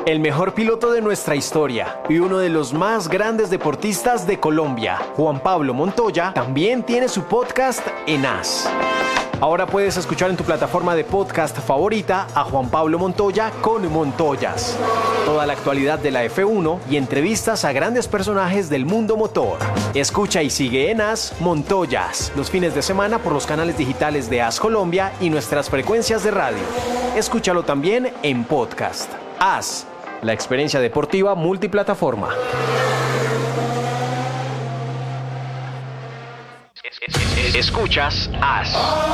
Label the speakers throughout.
Speaker 1: El mejor piloto de nuestra historia y uno de los más grandes deportistas de Colombia, Juan Pablo Montoya, también tiene su podcast en AS. Ahora puedes escuchar en tu plataforma de podcast favorita a Juan Pablo Montoya con Montoyas. Toda la actualidad de la F1 y entrevistas a grandes personajes del mundo motor. Escucha y sigue en AS Montoyas los fines de semana por los canales digitales de AS Colombia y nuestras frecuencias de radio. Escúchalo también en podcast. AS, la experiencia deportiva multiplataforma. Escuchas AS.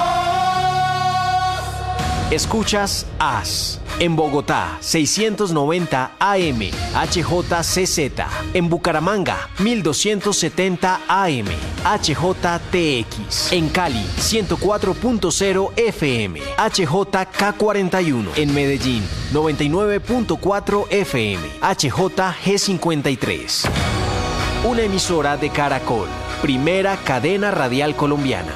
Speaker 1: Escuchas AS. En Bogotá, 690 AM, HJCZ. En Bucaramanga, 1270 AM, HJTX. En Cali, 104.0 FM, HJK41. En Medellín, 99.4 FM, HJG53. Una emisora de Caracol, primera cadena radial colombiana.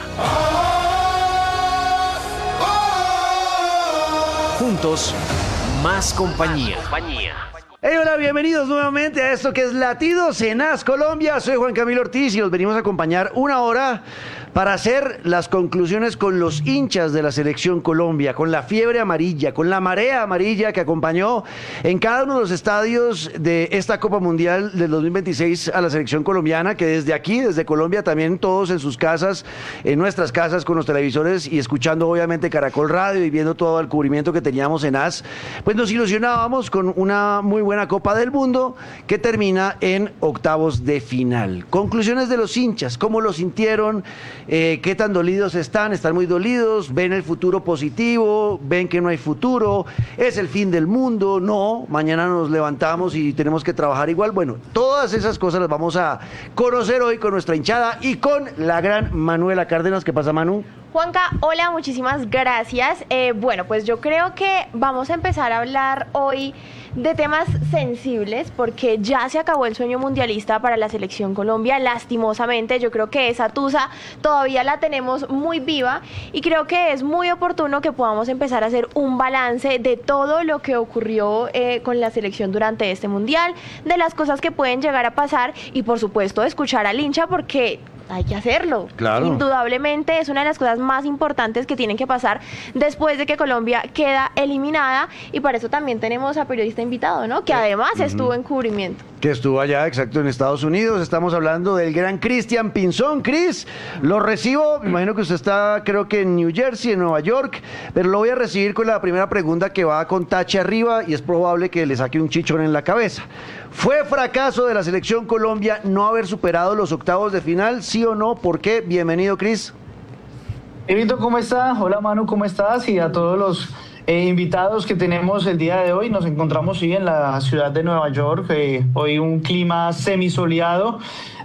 Speaker 1: Juntos, más compañía.
Speaker 2: Hey, hola, bienvenidos nuevamente a esto que es Latidos en AS Colombia. Soy Juan Camilo Ortiz y los venimos a acompañar una hora para hacer las conclusiones con los hinchas de la Selección Colombia, con la fiebre amarilla, con la marea amarilla que acompañó en cada uno de los estadios de esta Copa Mundial del 2026 a la Selección Colombiana, que desde aquí, desde Colombia, también todos en sus casas, en nuestras casas con los televisores y escuchando obviamente Caracol Radio y viendo todo el cubrimiento que teníamos en AS, pues nos ilusionábamos con una muy buena Copa del Mundo que termina en octavos de final. Conclusiones de los hinchas, ¿cómo lo sintieron? ¿Qué tan dolidos están? ¿Están muy dolidos? ¿Ven el futuro positivo? ¿Ven que no hay futuro? ¿Es el fin del mundo? No, mañana nos levantamos y tenemos que trabajar igual. Bueno, todas esas cosas las vamos a conocer hoy con nuestra hinchada y con la gran Manuela Cárdenas. ¿Qué pasa, Manu?
Speaker 3: Juanca, hola, muchísimas gracias. Bueno, pues yo creo que vamos a empezar a hablar hoy de temas sensibles porque ya se acabó el sueño mundialista para la Selección Colombia, lastimosamente. Yo creo que esa tusa todavía la tenemos muy viva y creo que es muy oportuno que podamos empezar a hacer un balance de todo lo que ocurrió con la selección durante este mundial, de las cosas que pueden llegar a pasar y por supuesto escuchar al hincha porque hay que hacerlo.
Speaker 2: Claro.
Speaker 3: Indudablemente es una de las cosas más importantes que tienen que pasar después de que Colombia queda eliminada y para eso también tenemos a periodista invitado, ¿no? Que además estuvo en cubrimiento.
Speaker 2: Que estuvo allá, exacto, en Estados Unidos. Estamos hablando del gran Cristian Pinzón. Cris, lo recibo, me imagino que usted está, creo que en New Jersey, en Nueva York, pero lo voy a recibir con la primera pregunta que va con tache arriba y es probable que le saque un chichón en la cabeza. ¿Fue fracaso de la Selección Colombia no haber superado los octavos de final? ¿Sí o no? ¿Por qué? Bienvenido, Cris.
Speaker 4: Evito, ¿cómo está? Hola, Manu, ¿cómo estás? Y a todos los invitados que tenemos el día de hoy. Nos encontramos, sí, en la ciudad de Nueva York. Hoy un clima semisoleado.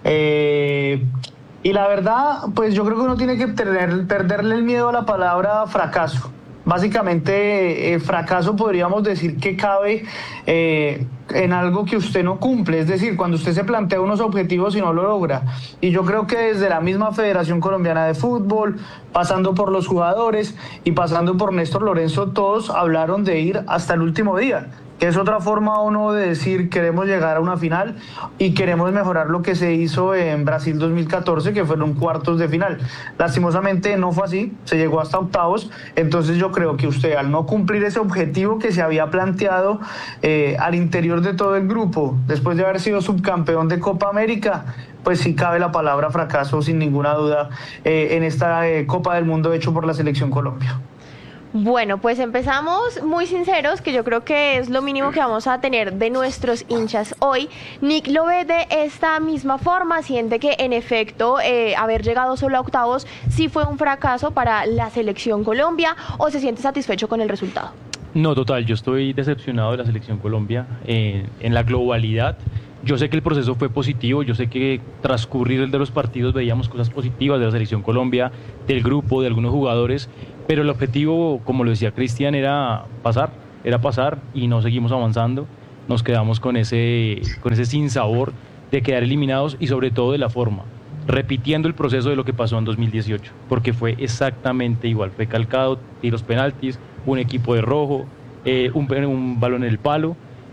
Speaker 4: Y la verdad, pues yo creo que uno tiene que perderle el miedo a la palabra fracaso. Básicamente, fracaso podríamos decir que cabe en algo que usted no cumple, es decir, cuando usted se plantea unos objetivos y no lo logra. Y yo creo que desde la misma Federación Colombiana de Fútbol, pasando por los jugadores y pasando por Néstor Lorenzo, todos hablaron de ir hasta el último día, que es otra forma o no de decir queremos llegar a una final y queremos mejorar lo que se hizo en Brasil 2014, que fueron cuartos de final. Lastimosamente no fue así, se llegó hasta octavos, entonces yo creo que usted al no cumplir ese objetivo que se había planteado al interior de todo el grupo, después de haber sido subcampeón de Copa América, pues sí cabe la palabra fracaso sin ninguna duda en esta Copa del Mundo hecho por la Selección Colombia.
Speaker 3: Bueno, pues empezamos muy sinceros, que yo creo que es lo mínimo que vamos a tener de nuestros hinchas hoy. Nick lo ve de esta misma forma, siente que en efecto haber llegado solo a octavos sí fue un fracaso para la Selección Colombia, o se siente satisfecho con el resultado.
Speaker 5: No, total, yo estoy decepcionado de la Selección Colombia en la globalidad. Yo sé que el proceso fue positivo, yo sé que transcurrir de los partidos veíamos cosas positivas de la Selección Colombia, del grupo, de algunos jugadores, pero el objetivo, como lo decía Cristian, era pasar y no seguimos avanzando. Nos quedamos con ese sinsabor de quedar eliminados y sobre todo de la forma, repitiendo el proceso de lo que pasó en 2018, porque fue exactamente igual, fue calcado, tiros penaltis, un equipo de rojo, un balón en el palo,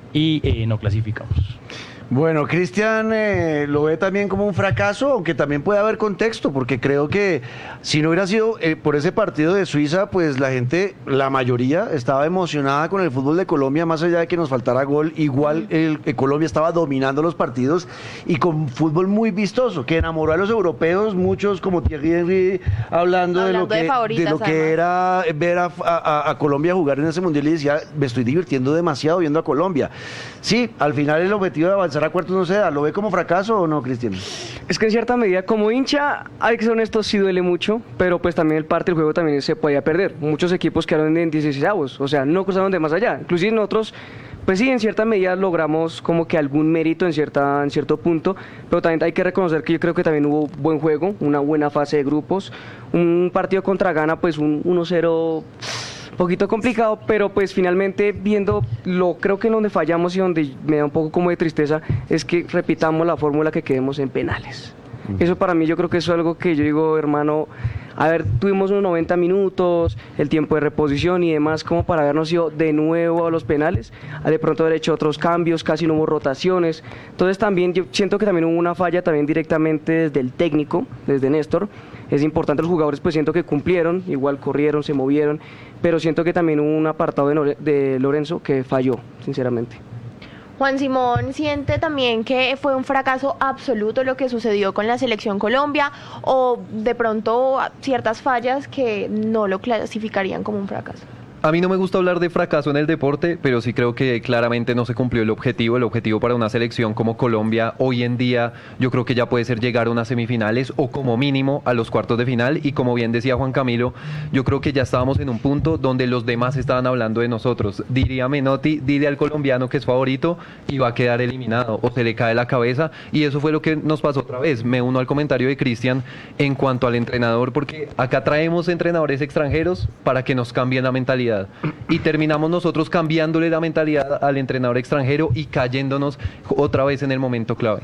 Speaker 5: y no clasificamos.
Speaker 2: Bueno, Cristian lo ve también como un fracaso, aunque también puede haber contexto, porque creo que si no hubiera sido por ese partido de Suiza, pues la gente, la mayoría, estaba emocionada con el fútbol de Colombia, más allá de que nos faltara gol. Igual Colombia estaba dominando los partidos y con fútbol muy vistoso, que enamoró a los europeos, muchos como Thierry Henry, hablando de lo que era ver a Colombia jugar en ese mundial, y decía, me estoy divirtiendo demasiado viendo a Colombia. Sí, al final el objetivo de avanzar a cuartos no se da. ¿Lo ve como fracaso o no, Cristian?
Speaker 6: Es que en cierta medida, como hincha, hay que ser honesto, sí duele mucho, pero pues también el parte del juego también se podía perder. Muchos equipos quedaron en 16avos, o sea, no cruzaron de más allá. Inclusive nosotros, pues sí, en cierta medida logramos como que algún mérito en cierto punto, pero también hay que reconocer que yo creo que también hubo buen juego, una buena fase de grupos, un partido contra Ghana, pues un 1-0... poquito complicado, pero pues finalmente creo que en donde fallamos y donde me da un poco como de tristeza es que repitamos la fórmula que quedemos en penales. Eso para mí, yo creo que eso es algo que yo digo, hermano, a ver, tuvimos unos 90 minutos, el tiempo de reposición y demás, como para habernos ido de nuevo a los penales, de pronto haber hecho otros cambios, casi no hubo rotaciones. Entonces también yo siento que también hubo una falla también directamente desde el técnico, desde Néstor. Es importante, los jugadores pues siento que cumplieron, igual corrieron, se movieron, pero siento que también hubo un apartado de Lorenzo que falló, sinceramente.
Speaker 3: Juan Simón, ¿siente también que fue un fracaso absoluto lo que sucedió con la Selección Colombia, o de pronto ciertas fallas que no lo clasificarían como un fracaso?
Speaker 7: A mí no me gusta hablar de fracaso en el deporte, pero sí creo que claramente no se cumplió el objetivo. El objetivo para una selección como Colombia hoy en día, yo creo que ya puede ser llegar a unas semifinales o como mínimo a los cuartos de final. Y como bien decía Juan Camilo, yo creo que ya estábamos en un punto donde los demás estaban hablando de nosotros. Diría Menotti, dile al colombiano que es favorito y va a quedar eliminado o se le cae la cabeza. Y eso fue lo que nos pasó otra vez. Me uno al comentario de Cristian en cuanto al entrenador, porque acá traemos entrenadores extranjeros para que nos cambien la mentalidad. Y terminamos nosotros cambiándole la mentalidad al entrenador extranjero y cayéndonos otra vez en el momento clave.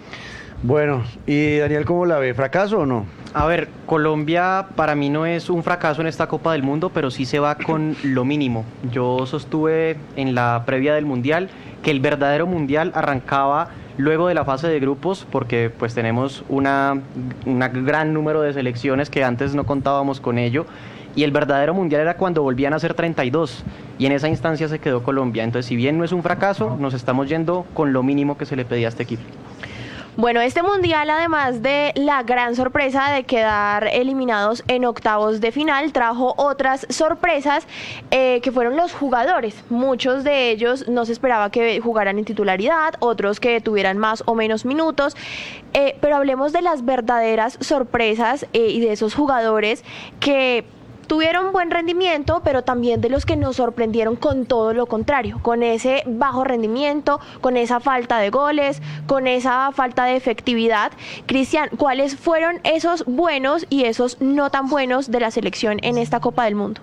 Speaker 2: Bueno, y Daniel, ¿cómo la ve? ¿Fracaso o no?
Speaker 8: A ver, Colombia para mí no es un fracaso en esta Copa del Mundo, pero sí se va con lo mínimo. Yo sostuve en la previa del Mundial que el verdadero Mundial arrancaba luego de la fase de grupos, porque pues tenemos una gran número de selecciones que antes no contábamos con ello. Y el verdadero mundial era cuando volvían a ser 32, y en esa instancia se quedó Colombia. Entonces, si bien no es un fracaso, nos estamos yendo con lo mínimo que se le pedía a este equipo.
Speaker 3: Bueno, este mundial, además de la gran sorpresa de quedar eliminados en octavos de final, trajo otras sorpresas que fueron los jugadores. Muchos de ellos no se esperaba que jugaran en titularidad, otros que tuvieran más o menos minutos, pero hablemos de las verdaderas sorpresas y de esos jugadores que tuvieron buen rendimiento, pero también de los que nos sorprendieron con todo lo contrario, con ese bajo rendimiento, con esa falta de goles, con esa falta de efectividad. Cristian, ¿cuáles fueron esos buenos y esos no tan buenos de la selección en esta Copa del Mundo?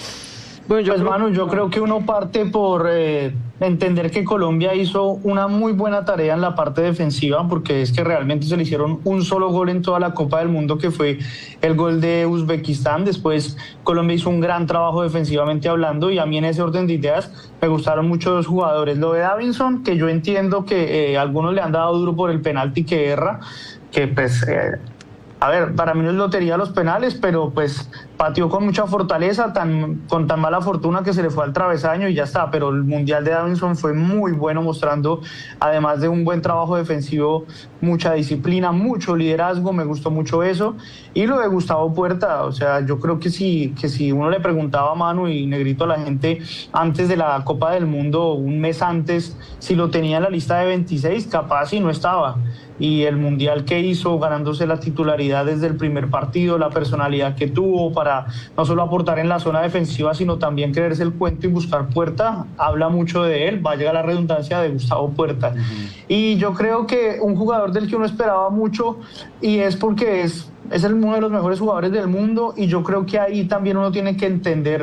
Speaker 4: Bueno, yo creo que uno parte por entender que Colombia hizo una muy buena tarea en la parte defensiva, porque es que realmente se le hicieron un solo gol en toda la Copa del Mundo, que fue el gol de Uzbekistán. Después Colombia hizo un gran trabajo defensivamente hablando, y a mí en ese orden de ideas me gustaron mucho los jugadores. Lo de Davinson, que yo entiendo que algunos le han dado duro por el penalti que erra, que pues... a ver, para mí no es lotería los penales, pero pues pateó con mucha fortaleza, con tan mala fortuna que se le fue al travesaño y ya está. Pero el Mundial de Davinson fue muy bueno, mostrando, además de un buen trabajo defensivo, mucha disciplina, mucho liderazgo. Me gustó mucho eso. Y lo de Gustavo Puerta, o sea, yo creo que si uno le preguntaba a Manu y Negrito a la gente antes de la Copa del Mundo, un mes antes, si lo tenía en la lista de 26, capaz y no estaba. Y el mundial que hizo, ganándose la titularidad desde el primer partido, la personalidad que tuvo para no solo aportar en la zona defensiva, sino también creerse el cuento y buscar puerta, habla mucho de él. Va a llegar la redundancia de Gustavo Puerta. Y yo creo que un jugador del que uno esperaba mucho, y es porque es uno de los mejores jugadores del mundo, y yo creo que ahí también uno tiene que entender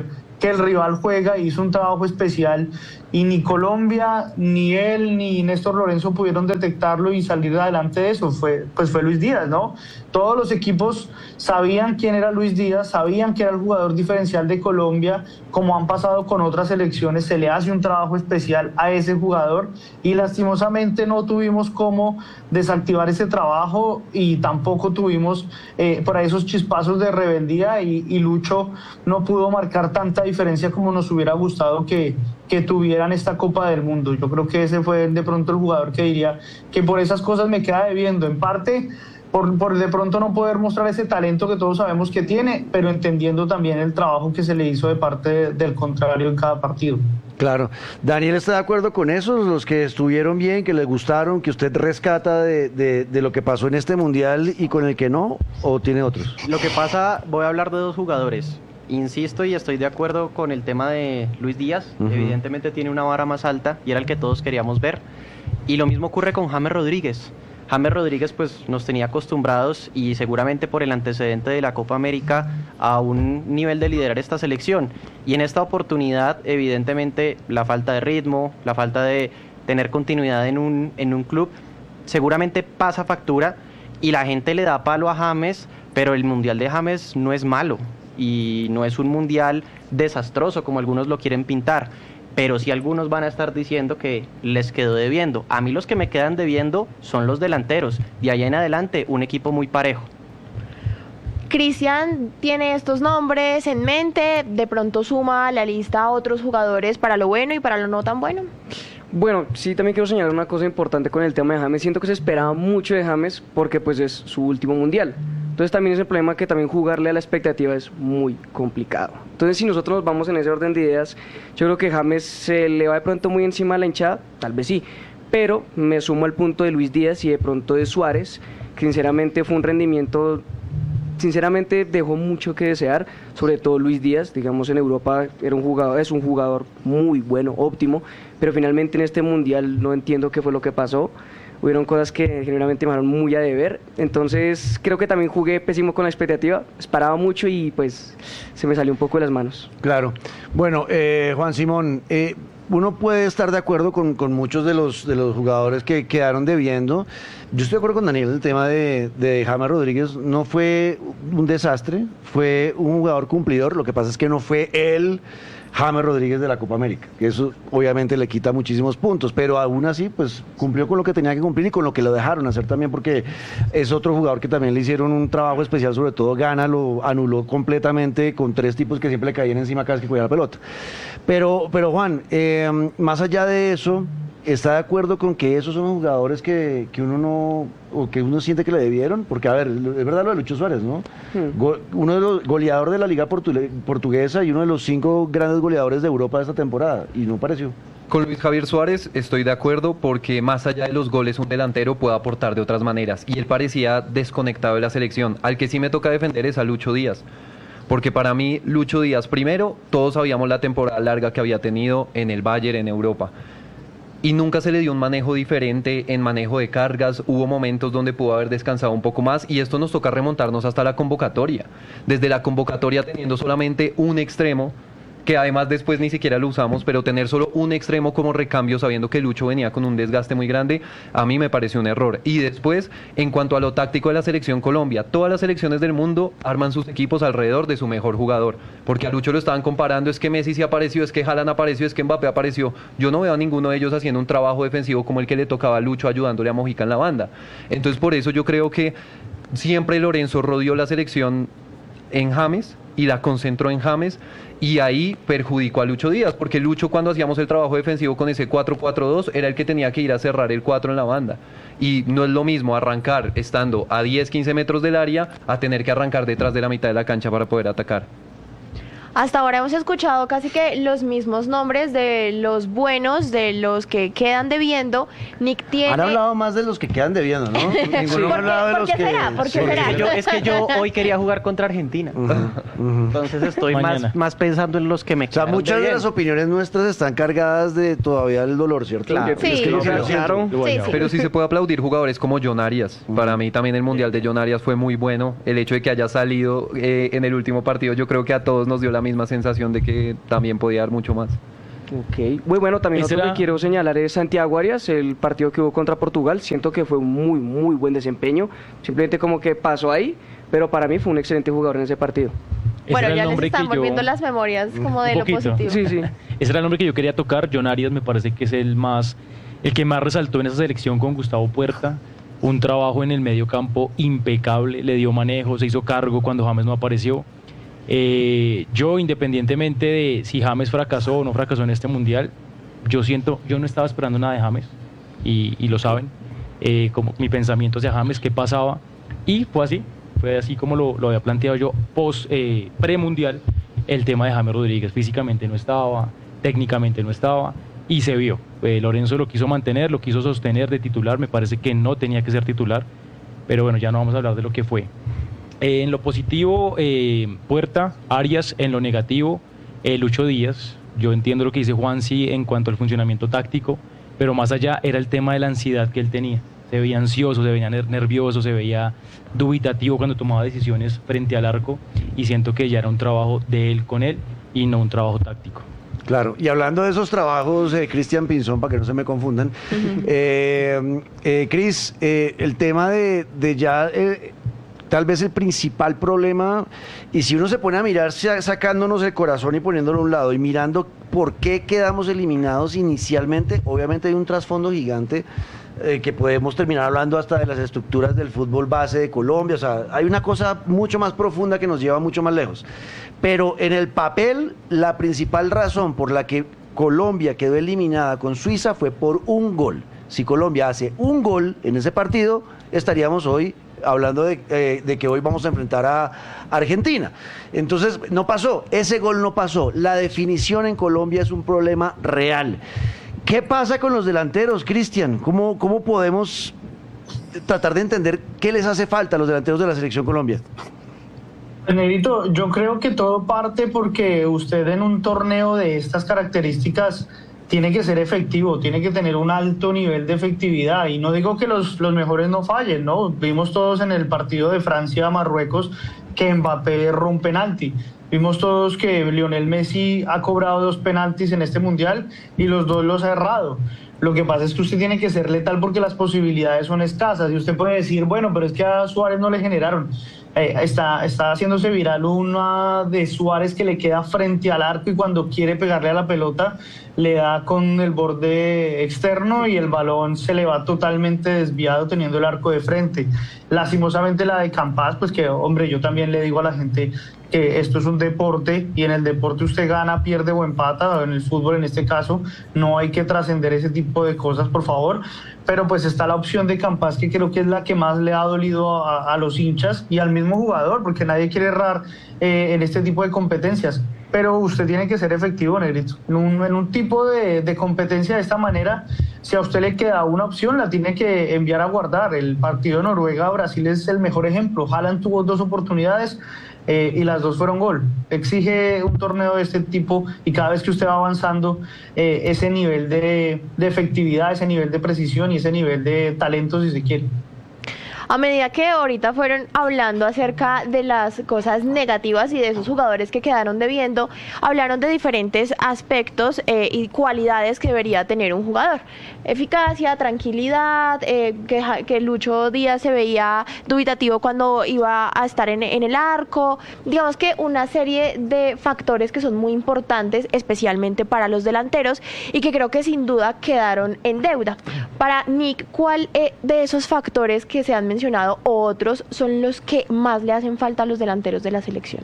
Speaker 4: que el rival juega, hizo un trabajo especial y ni Colombia, ni él, ni Néstor Lorenzo pudieron detectarlo y salir adelante de eso. Fue Luis Díaz, ¿no? Todos los equipos sabían quién era Luis Díaz, sabían que era el jugador diferencial de Colombia, como han pasado con otras selecciones, se le hace un trabajo especial a ese jugador y lastimosamente no tuvimos cómo desactivar ese trabajo y tampoco tuvimos por ahí esos chispazos de rebeldía y Lucho no pudo marcar tanta diferencia como nos hubiera gustado que tuvieran esta Copa del Mundo. Yo creo que ese fue de pronto el jugador que diría que por esas cosas me queda debiendo, en parte por de pronto no poder mostrar ese talento que todos sabemos que tiene, pero entendiendo también el trabajo que se le hizo de parte del contrario en cada partido.
Speaker 2: Claro. ¿Daniel está de acuerdo con esos, los que estuvieron bien, que les gustaron, que usted rescata de lo que pasó en este Mundial y con el que no, o tiene otros?
Speaker 8: Lo que pasa, voy a hablar de dos jugadores. Insisto y estoy de acuerdo con el tema de Luis Díaz. Evidentemente tiene una vara más alta y era el que todos queríamos ver. Y lo mismo ocurre con James Rodríguez. James Rodríguez pues nos tenía acostumbrados y seguramente por el antecedente de la Copa América a un nivel de liderar esta selección. Y en esta oportunidad evidentemente la falta de ritmo, la falta de tener continuidad en un club seguramente pasa factura y la gente le da palo a James, pero el Mundial de James no es malo. Y no es un mundial desastroso como algunos lo quieren pintar, pero sí algunos van a estar diciendo que les quedó debiendo. A mí los que me quedan debiendo son los delanteros, de allá en adelante un equipo muy parejo.
Speaker 3: Cristian tiene estos nombres en mente, de pronto suma a la lista a otros jugadores para lo bueno y para lo no tan bueno.
Speaker 6: Bueno, sí, también quiero señalar una cosa importante con el tema de James. Siento que se esperaba mucho de James porque pues es su último mundial. Entonces también es el problema que también jugarle a la expectativa es muy complicado. Entonces si nosotros nos vamos en ese orden de ideas, yo creo que James se le va de pronto muy encima a la hinchada, tal vez sí, pero me sumo al punto de Luis Díaz y de pronto de Suárez, que sinceramente fue un rendimiento, sinceramente dejó mucho que desear, sobre todo Luis Díaz, digamos en Europa es un jugador muy bueno, óptimo, pero finalmente en este mundial no entiendo qué fue lo que pasó. Hubieron cosas que generalmente me dejaron muy a deber, entonces creo que también jugué pésimo con la expectativa, esperaba mucho y pues se me salió un poco de las manos.
Speaker 2: Claro. Bueno, Juan Simón, uno puede estar de acuerdo con muchos de los jugadores que quedaron debiendo. Yo estoy de acuerdo con Daniel, el tema de James Rodríguez no fue un desastre, fue un jugador cumplidor, lo que pasa es que no fue él James Rodríguez de la Copa América, que eso obviamente le quita muchísimos puntos, pero aún así pues cumplió con lo que tenía que cumplir y con lo que lo dejaron hacer también, porque es otro jugador que también le hicieron un trabajo especial, sobre todo Ghana lo anuló completamente con 3 tipos que siempre le caían encima cada vez que cogía la pelota. Pero Juan, más allá de eso, ¿está de acuerdo con que esos son jugadores que uno no, o que uno siente que le debieron? Porque, a ver, es verdad lo de Lucho Suárez, ¿no? Uno de los goleadores de la Liga Portuguesa y uno de los 5 grandes goleadores de Europa de esta temporada, y no pareció.
Speaker 7: Con Luis Javier Suárez estoy de acuerdo porque más allá de los goles un delantero puede aportar de otras maneras y él parecía desconectado de la selección. Al que sí me toca defender es a Lucho Díaz. Porque para mí, Lucho Díaz, primero, todos sabíamos la temporada larga que había tenido en el Bayern, en Europa. Y nunca se le dio un manejo diferente en manejo de cargas, hubo momentos donde pudo haber descansado un poco más y esto nos toca remontarnos hasta la convocatoria. Desde la convocatoria teniendo solamente un extremo, que además después ni siquiera lo usamos, pero tener solo un extremo como recambio sabiendo que Lucho venía con un desgaste muy grande, a mí me pareció un error. Y después, en cuanto a lo táctico de la selección Colombia, todas las selecciones del mundo arman sus equipos alrededor de su mejor jugador, porque a Lucho lo estaban comparando, es que Messi sí apareció, es que Haaland apareció, es que Mbappé apareció. Yo no veo a ninguno de ellos haciendo un trabajo defensivo como el que le tocaba a Lucho ayudándole a Mojica en la banda. Entonces por eso yo creo que siempre Lorenzo rodeó la selección en James y la concentró en James y ahí perjudicó a Lucho Díaz, porque Lucho cuando hacíamos el trabajo defensivo con ese 4-4-2 era el que tenía que ir a cerrar el 4 en la banda y no es lo mismo arrancar estando a 10-15 metros del área a tener que arrancar detrás de la mitad de la cancha para poder atacar.
Speaker 3: Hasta ahora hemos escuchado casi que los mismos nombres de los buenos, de los que quedan debiendo. Nick tiene...
Speaker 2: Han hablado más de los que quedan debiendo, ¿no? Ninguno ha hablado de los que...
Speaker 3: ¿Por qué será?
Speaker 8: Es que yo hoy quería jugar contra Argentina. Entonces estoy más pensando en los que me quedan.
Speaker 2: O sea, muchas de las opiniones nuestras están cargadas de todavía el dolor, ¿cierto?
Speaker 8: Claro.
Speaker 3: Sí,
Speaker 2: es que
Speaker 6: claro.
Speaker 7: Pero sí se puede aplaudir jugadores como John Arias. Para mí también el Mundial de John Arias fue muy bueno. El hecho de que haya salido en el último partido, yo creo que a todos nos dio la misma sensación de que también podía dar mucho más.
Speaker 6: Ok, muy bueno, también otro que quiero señalar es Santiago Arias, el partido que hubo contra Portugal, siento que fue un muy buen desempeño, simplemente como que pasó ahí, pero para mí fue un excelente jugador en ese partido.
Speaker 3: Bueno, ya les están volviendo las memorias como de lo positivo.
Speaker 6: Sí.
Speaker 5: Ese era el nombre que yo quería tocar. John Arias me parece que es el que más resaltó en esa selección con Gustavo Puerta. Un trabajo en el medio campo impecable, le dio manejo, se hizo cargo cuando James no apareció. Yo, independientemente de si James fracasó o no fracasó en este mundial, yo no estaba esperando nada de James y lo saben, como mi pensamiento hacia James, qué pasaba, y fue así como lo había planteado yo premundial. El tema de James Rodríguez, físicamente no estaba, técnicamente no estaba, y se vio. Lorenzo lo quiso mantener, lo quiso sostener de titular, me parece que no tenía que ser titular, pero bueno, ya no vamos a hablar de lo que fue. En lo positivo, Puerta, Arias; en lo negativo, Lucho Díaz. Yo entiendo lo que dice Juansi en cuanto al funcionamiento táctico, pero más allá era el tema de la ansiedad que él tenía. Se veía ansioso, se veía nervioso, se veía dubitativo cuando tomaba decisiones frente al arco, y siento que ya era un trabajo de él con él y no un trabajo táctico.
Speaker 2: Claro, y hablando de esos trabajos, Cristian Pinzón, para que no se me confundan, Cris, el tema de ya... tal vez el principal problema, y si uno se pone a mirar sacándonos el corazón y poniéndolo a un lado y mirando por qué quedamos eliminados inicialmente, obviamente hay un trasfondo gigante que podemos terminar hablando hasta de las estructuras del fútbol base de Colombia, o sea, hay una cosa mucho más profunda que nos lleva mucho más lejos, pero en el papel la principal razón por la que Colombia quedó eliminada con Suiza fue por un gol. Si Colombia hace un gol en ese partido, estaríamos hoy hablando de que hoy vamos a enfrentar a Argentina. Entonces, no pasó, ese gol no pasó. La definición en Colombia es un problema real. ¿Qué pasa con los delanteros, Cristian? ¿Cómo podemos tratar de entender qué les hace falta a los delanteros de la Selección Colombia?
Speaker 4: Negrito, yo creo que todo parte porque usted en un torneo de estas características tiene que ser efectivo, tiene que tener un alto nivel de efectividad, y no digo que los mejores no fallen, ¿no? Vimos todos en el partido de Francia-Marruecos que Mbappé erró un penalti, vimos todos que Lionel Messi ha cobrado 2 penaltis en este mundial y los 2 los ha errado. Lo que pasa es que usted tiene que ser letal porque las posibilidades son escasas, y usted puede decir, bueno, pero es que a Suárez no le generaron. Está haciéndose viral una de Suárez que le queda frente al arco y cuando quiere pegarle a la pelota le da con el borde externo y el balón se le va totalmente desviado teniendo el arco de frente. Lastimosamente la de Campas, pues que hombre, yo también le digo a la gente que esto es un deporte y en el deporte usted gana, pierde o empata, en el fútbol en este caso no hay que trascender ese tipo de cosas, por favor. Pero pues está la opción de Campas, que creo que es la que más le ha dolido a los hinchas y al mismo jugador, porque nadie quiere errar en este tipo de competencias. Pero usted tiene que ser efectivo, Negrito. En un tipo de competencia de esta manera, si a usted le queda una opción, la tiene que enviar a guardar. El partido de Noruega-Brasil es el mejor ejemplo. Haaland tuvo 2 oportunidades y las 2 fueron gol. Exige un torneo de este tipo y cada vez que usted va avanzando, ese nivel de efectividad, ese nivel de precisión y ese nivel de talento, si se quiere.
Speaker 3: A medida que ahorita fueron hablando acerca de las cosas negativas y de esos jugadores que quedaron debiendo, hablaron de diferentes aspectos y cualidades que debería tener un jugador. Eficacia, tranquilidad, que Lucho Díaz se veía dubitativo cuando iba a estar en el arco. Digamos que una serie de factores que son muy importantes, especialmente para los delanteros, y que creo que sin duda quedaron en deuda. Para Nick, ¿cuál de esos factores que se han mencionado o otros son los que más le hacen falta a los delanteros de la selección?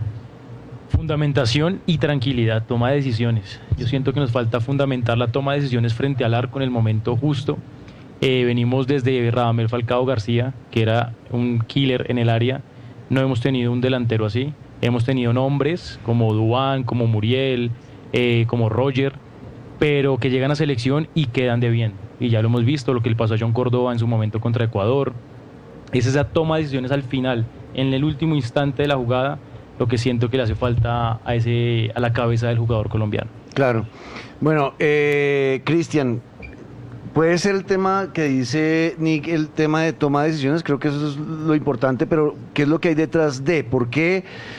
Speaker 5: Fundamentación y tranquilidad, toma de decisiones. Yo siento que nos falta fundamentar la toma de decisiones frente al arco en el momento justo. Venimos desde Radamel Falcao García, que era un killer en el área. No hemos tenido un delantero así. Hemos tenido nombres como Duván, como Muriel, como Roger, pero que llegan a selección y quedan debiendo. Y ya lo hemos visto, lo que le pasó a John Córdoba en su momento contra Ecuador. Es esa toma de decisiones al final, en el último instante de la jugada, lo que siento que le hace falta a la cabeza del jugador colombiano.
Speaker 2: Claro. Bueno, Cristian, puede ser el tema que dice Nick, el tema de toma de decisiones, creo que eso es lo importante, pero ¿qué es lo que hay detrás de? ¿Por qué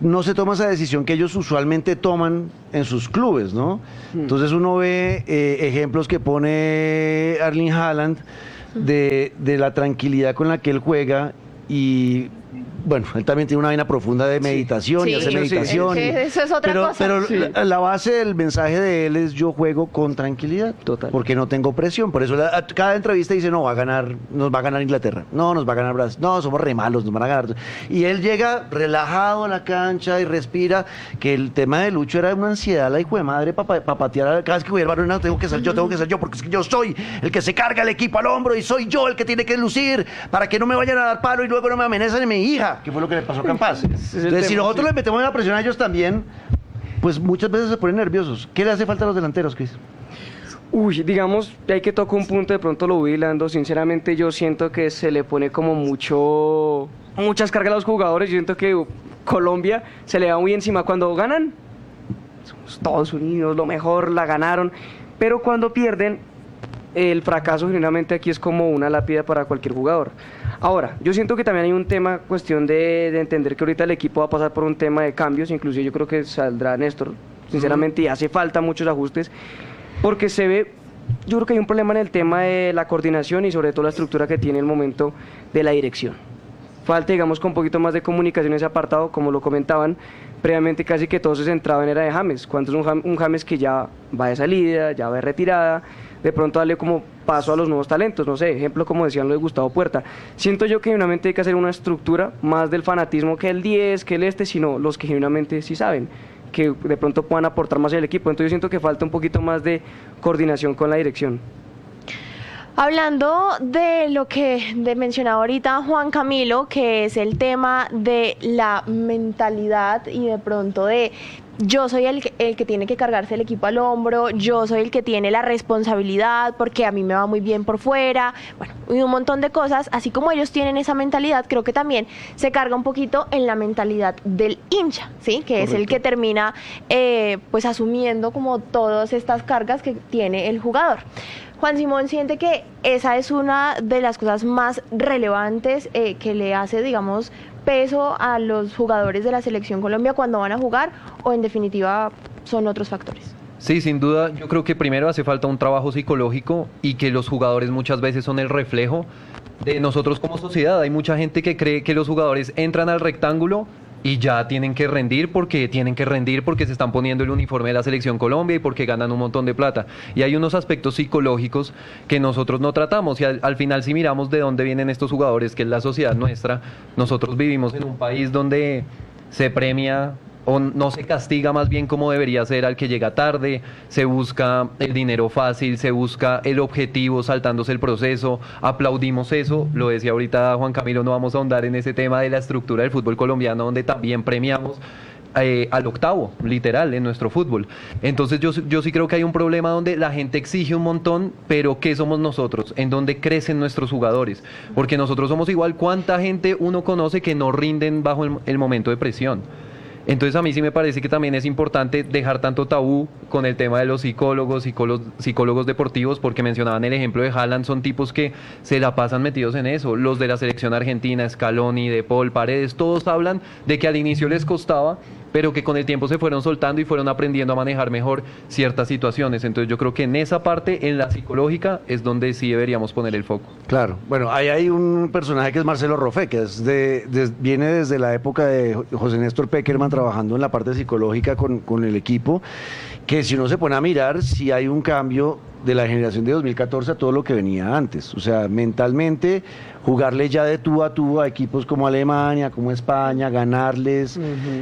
Speaker 2: no se toma esa decisión que ellos usualmente toman en sus clubes, ¿no? Entonces uno ve ejemplos que pone Erling Haaland de la tranquilidad con la que él juega y... Bueno, él también tiene una vaina profunda de meditación y hace meditación.
Speaker 3: Eso es otra cosa.
Speaker 2: Pero la base del mensaje de él es yo juego con tranquilidad.
Speaker 6: Total.
Speaker 2: Porque no tengo presión. Por eso cada entrevista dice, no, nos va a ganar Inglaterra. No, nos va a ganar Brasil. No, somos re malos, nos van a ganar. Y él llega relajado a la cancha y respira. Que el tema de Lucho era una ansiedad, la hijo de madre, para patear. Cada vez que voy al barrio, no, tengo que ser yo, porque es que yo soy el que se carga el equipo al hombro y soy yo el que tiene que lucir para que no me vayan a dar palo y luego no me amenazan a mi hija. Que fue lo que le pasó a Campas. Entonces, si nosotros les metemos la presión a ellos también, pues muchas veces se ponen nerviosos. ¿Qué le hace falta a los delanteros, Cris?
Speaker 6: Uy, digamos, hay que tocar un punto, de pronto lo voy hilando. Sinceramente, yo siento que se le pone como muchas cargas a los jugadores. Yo siento que Colombia se le va muy encima cuando ganan. Somos Estados Unidos, lo mejor, la ganaron. Pero cuando pierden, el fracaso generalmente aquí es como una lápida para cualquier jugador. Ahora, yo siento que también hay un tema, cuestión de entender que ahorita el equipo va a pasar por un tema de cambios, inclusive yo creo que saldrá Néstor, sinceramente, y hace falta muchos ajustes, porque se ve, yo creo que hay un problema en el tema de la coordinación y sobre todo la estructura que tiene el momento de la dirección. Falta, digamos, con un poquito más de comunicación en ese apartado, como lo comentaban, previamente casi que todo se centraba en era de James, cuando es un James que ya va de salida, ya va de retirada, de pronto darle como paso a los nuevos talentos, no sé, ejemplo como decían lo de Gustavo Puerta. Siento yo que genuinamente hay que hacer una estructura más del fanatismo que el 10, que el sino los que genuinamente sí saben, que de pronto puedan aportar más al equipo. Entonces yo siento que falta un poquito más de coordinación con la dirección.
Speaker 3: Hablando de lo que mencionaba ahorita Juan Camilo, que es el tema de la mentalidad y de pronto de yo soy el que tiene que cargarse el equipo al hombro, yo soy el que tiene la responsabilidad porque a mí me va muy bien por fuera, bueno, y un montón de cosas, así como ellos tienen esa mentalidad, creo que también se carga un poquito en la mentalidad del hincha, ¿sí? Que Correcto. Es el que termina pues asumiendo como todas estas cargas que tiene el jugador. Juan Simón siente que esa es una de las cosas más relevantes que le hace, digamos, peso a los jugadores de la Selección Colombia cuando van a jugar, o en definitiva son otros factores.
Speaker 7: Sí, sin duda, yo creo que primero hace falta un trabajo psicológico y que los jugadores muchas veces son el reflejo de nosotros como sociedad. Hay mucha gente que cree que los jugadores entran al rectángulo y ya tienen que rendir porque se están poniendo el uniforme de la Selección Colombia y porque ganan un montón de plata. Y hay unos aspectos psicológicos que nosotros no tratamos y al final si miramos de dónde vienen estos jugadores, que es la sociedad nuestra, nosotros vivimos en un país donde se premia o no se castiga más bien como debería ser al que llega tarde, se busca el dinero fácil, se busca el objetivo saltándose el proceso, aplaudimos eso, lo decía ahorita Juan Camilo, no vamos a ahondar en ese tema de la estructura del fútbol colombiano donde también premiamos al octavo, literal, en nuestro fútbol. Entonces yo sí creo que hay un problema donde la gente exige un montón, pero ¿qué somos nosotros? ¿En dónde crecen nuestros jugadores? Porque nosotros somos igual, ¿cuánta gente uno conoce que no rinden bajo el momento de presión? Entonces a mí sí me parece que también es importante dejar tanto tabú con el tema de los psicólogos deportivos, porque mencionaban el ejemplo de Haaland, son tipos que se la pasan metidos en eso. Los de la selección argentina, Scaloni, De Paul, Paredes, todos hablan de que al inicio les costaba, pero que con el tiempo se fueron soltando y fueron aprendiendo a manejar mejor ciertas situaciones. Entonces yo creo que en esa parte, en la psicológica, es donde sí deberíamos poner el foco.
Speaker 2: Claro, bueno, ahí hay un personaje que es Marcelo Roffé, que viene desde la época de José Néstor Pekerman trabajando en la parte psicológica con el equipo, que si uno se pone a mirar, sí hay un cambio de la generación de 2014 a todo lo que venía antes. O sea, mentalmente, jugarle ya de tú a equipos como Alemania, como España, ganarles.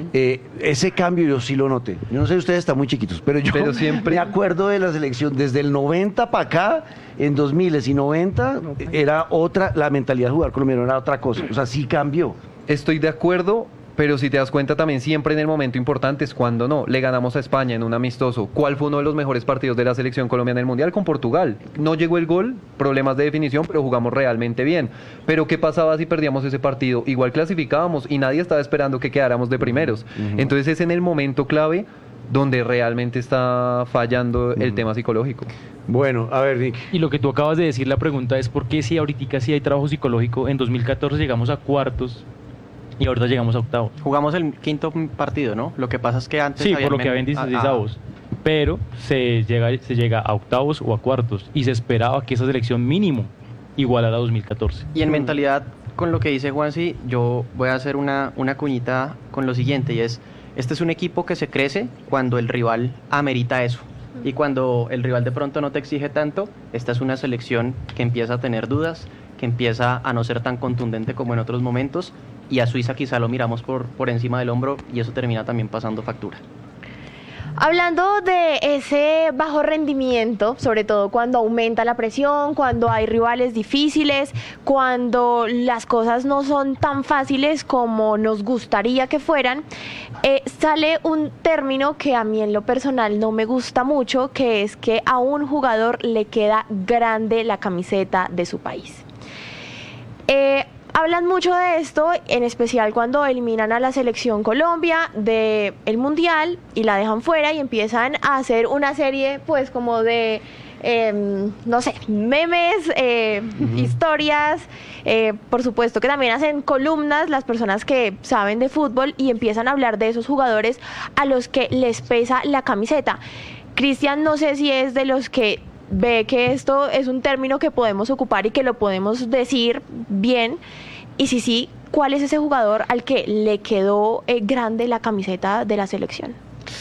Speaker 2: Ese cambio yo sí lo noté. Yo no sé, ustedes están muy chiquitos, pero yo siempre me acuerdo de la selección desde el 90 para acá, en 2000 y 90, era otra, la mentalidad de jugar colombiano era otra cosa. O sea, sí cambió.
Speaker 7: Estoy de acuerdo. Pero si te das cuenta también siempre en el momento importante es cuando no. Le ganamos a España en un amistoso. ¿Cuál fue uno de los mejores partidos de la selección colombiana en el Mundial? Con Portugal. No llegó el gol, problemas de definición, pero jugamos realmente bien. Pero ¿qué pasaba si perdíamos ese partido? Igual clasificábamos y nadie estaba esperando que quedáramos de primeros. Entonces es en el momento clave donde realmente está fallando el tema psicológico.
Speaker 2: Bueno, a ver, Nick.
Speaker 5: Y lo que tú acabas de decir, la pregunta es ¿por qué si ahorita sí hay trabajo psicológico? En 2014 llegamos a cuartos y ahorita llegamos a octavos.
Speaker 8: Jugamos el quinto partido, ¿no? Lo que pasa es que antes...
Speaker 5: Sí, por lo que habían 16avos. Pero se llega a octavos o a cuartos y se esperaba que esa selección mínimo igualara a 2014.
Speaker 8: Y en mentalidad, con lo que dice Juansi, yo voy a hacer una cuñita con lo siguiente, y es, este es un equipo que se crece cuando el rival amerita eso. Y cuando el rival de pronto no te exige tanto, esta es una selección que empieza a tener dudas, que empieza a no ser tan contundente como en otros momentos, y a Suiza quizá lo miramos por encima del hombro y eso termina también pasando factura.
Speaker 3: Hablando de ese bajo rendimiento, sobre todo cuando aumenta la presión, cuando hay rivales difíciles, cuando las cosas no son tan fáciles como nos gustaría que fueran, sale un término que a mí en lo personal no me gusta mucho, que es que a un jugador le queda grande la camiseta de su país. Hablan mucho de esto, en especial cuando eliminan a la selección Colombia del Mundial y la dejan fuera y empiezan a hacer una serie pues como de, no sé, memes, historias, por supuesto que también hacen columnas las personas que saben de fútbol y empiezan a hablar de esos jugadores a los que les pesa la camiseta. Cristian, no sé si es de los que ve que esto es un término que podemos ocupar y que lo podemos decir bien, y si sí, ¿cuál es ese jugador al que le quedó grande la camiseta de la selección?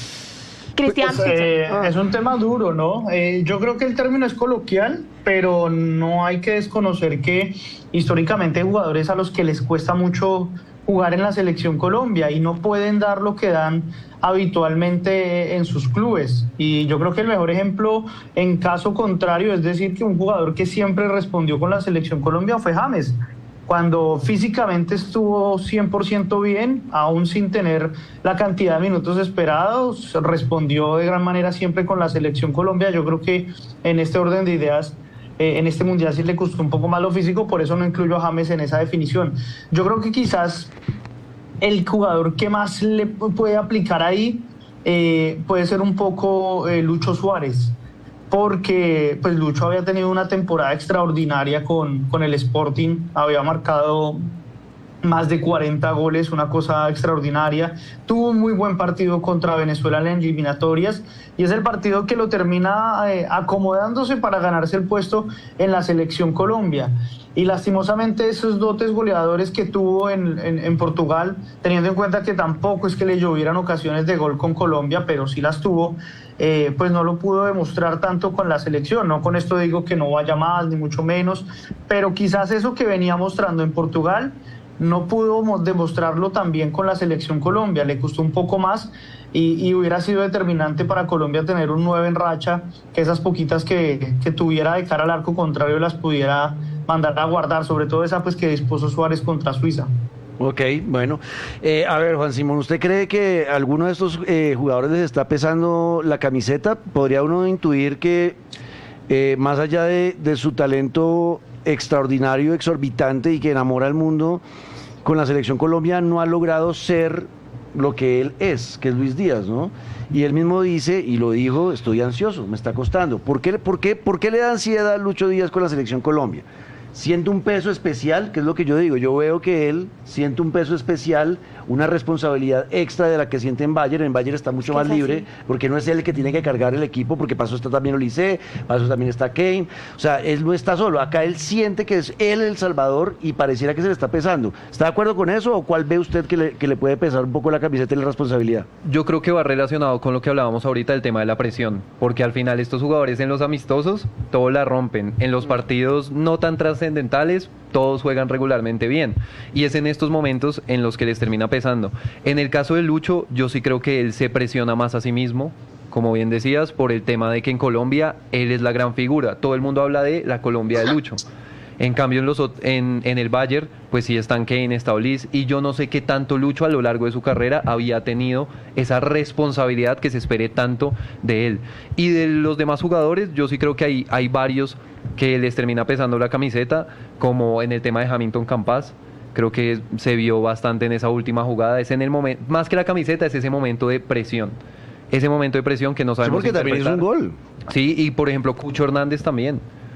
Speaker 3: Cristian.
Speaker 4: Es un tema duro, ¿no? Yo creo que el término es coloquial, pero no hay que desconocer que históricamente hay jugadores a los que les cuesta mucho jugar en la selección Colombia y no pueden dar lo que dan habitualmente en sus clubes. Y yo creo que el mejor ejemplo en caso contrario es decir que un jugador que siempre respondió con la selección Colombia fue James. Cuando físicamente estuvo 100% bien, aún sin tener la cantidad de minutos esperados, respondió de gran manera siempre con la selección Colombia. Yo creo que en este orden de ideas, en este mundial sí le costó un poco más lo físico, por eso no incluyo a James en esa definición. Yo creo que quizás el jugador que más le puede aplicar ahí puede ser un poco Lucho Suárez, porque pues Lucho había tenido una temporada extraordinaria con el Sporting, había marcado más de 40 goles, una cosa extraordinaria, tuvo un muy buen partido contra Venezuela en las eliminatorias y es el partido que lo termina acomodándose para ganarse el puesto en la selección Colombia. Y lastimosamente esos dotes goleadores que tuvo en Portugal, teniendo en cuenta que tampoco es que le llovieran ocasiones de gol con Colombia, pero sí las tuvo, pues no lo pudo demostrar tanto con la selección. No con esto digo que no vaya más, ni mucho menos, pero quizás eso que venía mostrando en Portugal no pudo demostrarlo también con la selección Colombia, le costó un poco más y hubiera sido determinante para Colombia tener un 9 en racha, que esas poquitas que tuviera de cara al arco contrario las pudiera mandar a guardar, sobre todo esa pues que dispuso Suárez contra Suiza.
Speaker 2: Ok, bueno. A ver, Juan Simón, ¿usted cree que alguno de estos jugadores les está pesando la camiseta? ¿Podría uno intuir que más allá de su talento extraordinario, exorbitante y que enamora al mundo, con la selección Colombia no ha logrado ser lo que él es, que es Luis Díaz, ¿no? Y él mismo dice, y lo dijo, estoy ansioso, me está costando. ¿Por qué le da ansiedad a Lucho Díaz con la selección Colombia? Siente un peso especial, que es lo que yo digo. Yo veo que él siente un peso especial, una responsabilidad extra de la que siente en Bayern. En Bayern está mucho más libre, porque no es él el que tiene que cargar el equipo, porque para eso está también Olise, para eso también está Kane. O sea, él no está solo. Acá él siente que es él el salvador y pareciera que se le está pesando. ¿Está de acuerdo con eso o cuál ve usted que le puede pesar un poco la camiseta y la responsabilidad?
Speaker 7: Yo creo que va relacionado con lo que hablábamos ahorita del tema de la presión, porque al final estos jugadores en los amistosos todo la rompen, en los partidos no tan trascendentales todos juegan regularmente bien y es en estos momentos en los que les termina pesando. En el caso de Lucho, yo sí creo que él se presiona más a sí mismo, como bien decías, por el tema de que en Colombia él es la gran figura, todo el mundo habla de la Colombia de Lucho. En cambio en el Bayern, pues sí están Kane, está Olise, y yo no sé qué tanto Lucho a lo largo de su carrera había tenido esa responsabilidad que se espere tanto de él. Y de los demás jugadores, yo sí creo que hay varios que les termina pesando la camiseta, como en el tema de Hamilton Campas. Creo que se vio bastante en esa última jugada, es en el momento, más que la camiseta, es ese momento de presión. Ese momento de presión que no sabemos
Speaker 2: porque también hizo un gol.
Speaker 7: Sí, y por ejemplo Cucho Hernández también.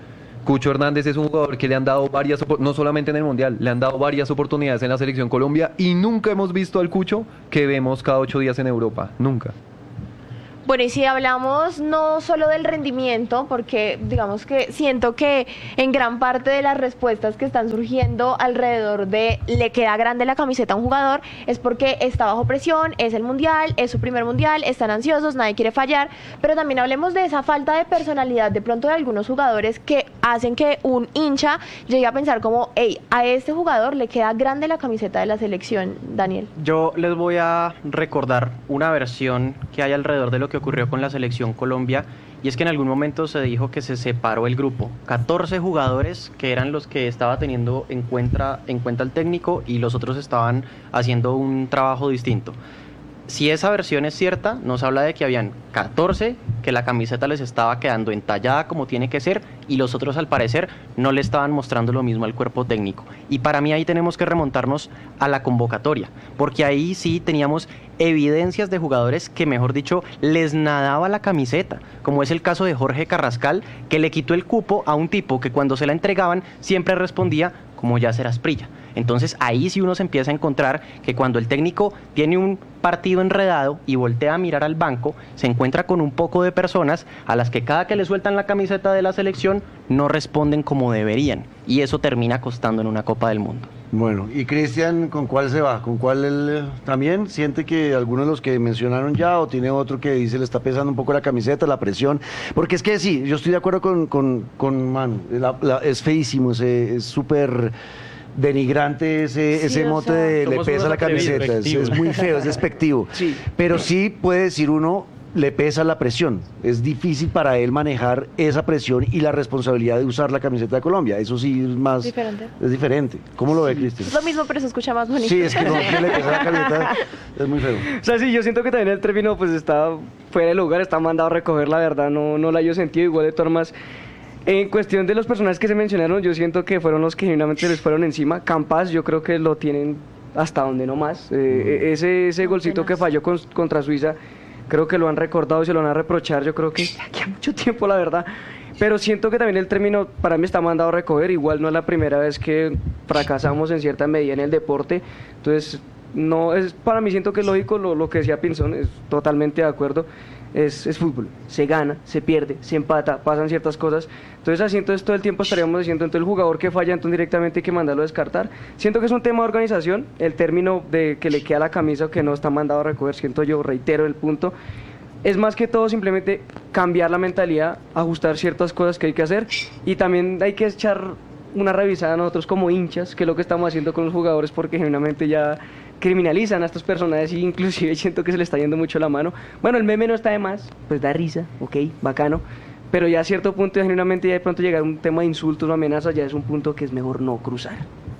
Speaker 7: Cucho Hernández es un jugador que le han dado no solamente en el Mundial, le han dado varias oportunidades en la selección Colombia y nunca hemos visto al Cucho que vemos cada 8 días en Europa, nunca.
Speaker 3: Bueno, y si hablamos no solo del rendimiento, porque digamos que siento que en gran parte de las respuestas que están surgiendo alrededor de le queda grande la camiseta a un jugador, es porque está bajo presión, es el Mundial, es su primer Mundial, están ansiosos, nadie quiere fallar, pero también hablemos de esa falta de personalidad de pronto de algunos jugadores que hacen que un hincha llegue a pensar como, hey, a este jugador le queda grande la camiseta de la selección, Daniel.
Speaker 8: Yo les voy a recordar una versión que hay alrededor de lo que ocurrió con la selección Colombia, y es que en algún momento se dijo que se separó el grupo, 14 jugadores que eran los que estaba teniendo en cuenta el técnico y los otros estaban haciendo un trabajo distinto. Si esa versión es cierta, nos habla de que habían 14 que la camiseta les estaba quedando entallada como tiene que ser y los otros al parecer no le estaban mostrando lo mismo al cuerpo técnico. Y para mí ahí tenemos que remontarnos a la convocatoria, porque ahí sí teníamos evidencias de jugadores que, mejor dicho, les nadaba la camiseta, como es el caso de Jorge Carrascal, que le quitó el cupo a un tipo que cuando se la entregaban siempre respondía como Yasser Asprilla. Entonces ahí sí uno se empieza a encontrar que cuando el técnico tiene un partido enredado y voltea a mirar al banco, se encuentra con un poco de personas a las que cada que le sueltan la camiseta de la selección no responden como deberían, y eso termina costando en una Copa del Mundo.
Speaker 2: Bueno, y Cristian, ¿con cuál se va? ¿Con cuál él también siente que algunos de los que mencionaron ya, o tiene otro que dice le está pesando un poco la camiseta, la presión? Porque es que sí, yo estoy de acuerdo con Manu, es feísimo, es súper denigrante ese mote de le pesa la camiseta, es muy feo, es despectivo. Sí. Pero sí puede decir uno, le pesa la presión, es difícil para él manejar esa presión y la responsabilidad de usar la camiseta de Colombia, eso sí es más es diferente. ¿Cómo lo ve, Cristian?
Speaker 3: Es lo mismo, pero se escucha más bonito.
Speaker 2: Sí, es que no, que le pesa la camiseta es muy feo.
Speaker 6: O sea, sí, yo siento que también el término pues está fuera de lugar, está mandado a recoger, la verdad, no la haya sentido, igual de todas formas. En cuestión de los personajes que se mencionaron, yo siento que fueron los que genuinamente les fueron encima. Campas, yo creo que lo tienen hasta donde no más. Ese golcito que falló contra Suiza, creo que lo han recordado y se lo van a reprochar, yo creo que aquí a mucho tiempo, la verdad. Pero siento que también el término para mí está mandado a recoger, igual no es la primera vez que fracasamos en cierta medida en el deporte, entonces no es, para mí siento que es lógico lo que decía Pinzón, es totalmente de acuerdo. Es fútbol, se gana, se pierde, se empata, pasan ciertas cosas, entonces así entonces todo el tiempo estaríamos diciendo entonces el jugador que falla entonces directamente hay que mandarlo a descartar. Siento que es un tema de organización, el término de que le queda la camisa o que no está mandado a recoger, siento yo, reitero el punto, es más que todo simplemente cambiar la mentalidad, ajustar ciertas cosas que hay que hacer y también hay que echar una revisada a nosotros como hinchas, que es lo que estamos haciendo con los jugadores, porque genuinamente ya criminalizan a estos personajes y inclusive siento que se le está yendo mucho la mano. Bueno, el meme no está de más, pues da risa, ok, bacano, pero ya a cierto punto genuinamente ya de pronto llegar a un tema de insultos o amenazas ya es un punto que es mejor no cruzar.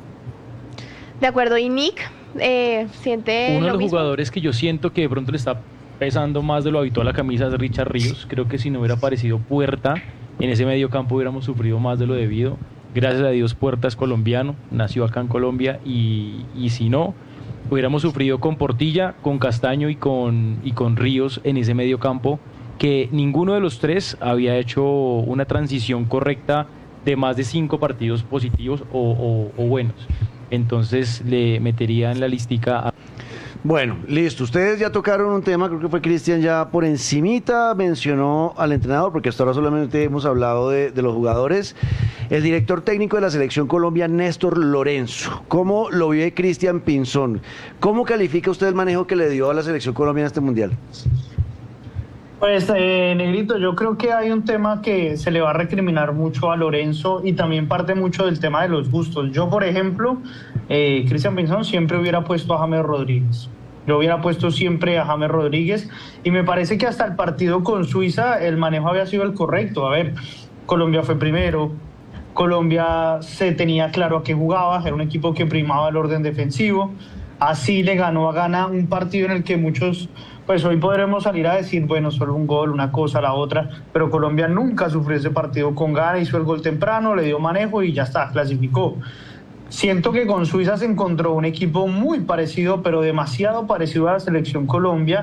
Speaker 3: De acuerdo, y Nick, siente
Speaker 5: uno de
Speaker 3: lo
Speaker 5: los
Speaker 3: mismo.
Speaker 5: jugadores que yo siento que de pronto le está pesando más de lo habitual la camisa es Richard Ríos. Creo que si no hubiera aparecido Puerta en ese medio campo hubiéramos sufrido más de lo debido. Gracias a Dios Puerta es colombiano, nació acá en Colombia y si no, hubiéramos sufrido con Portilla, con Castaño y con Ríos en ese medio campo, que ninguno de los tres había hecho una transición correcta de más de 5 partidos positivos o buenos. Entonces le metería en la listica a...
Speaker 2: Bueno, listo. Ustedes ya tocaron un tema, creo que fue Cristian ya por encimita, mencionó al entrenador, porque hasta ahora solamente hemos hablado de los jugadores. El director técnico de la Selección Colombia, Néstor Lorenzo. ¿Cómo lo vive Cristian Pinzón? ¿Cómo califica usted el manejo que le dio a la Selección Colombia en este Mundial?
Speaker 4: Pues, Negrito, yo creo que hay un tema que se le va a recriminar mucho a Lorenzo y también parte mucho del tema de los gustos. Yo, por ejemplo, Cristian Pinzón siempre hubiera puesto a James Rodríguez. Yo hubiera puesto siempre a James Rodríguez y me parece que hasta el partido con Suiza el manejo había sido el correcto. A ver, Colombia fue primero, Colombia se tenía claro a qué jugaba, era un equipo que primaba el orden defensivo, así le ganó a Ghana un partido en el que muchos, pues hoy podremos salir a decir, bueno, solo un gol, una cosa, la otra, pero Colombia nunca sufrió ese partido con Ghana, hizo el gol temprano, le dio manejo y ya está, clasificó. Siento que con Suiza se encontró un equipo muy parecido, pero demasiado parecido a la Selección Colombia,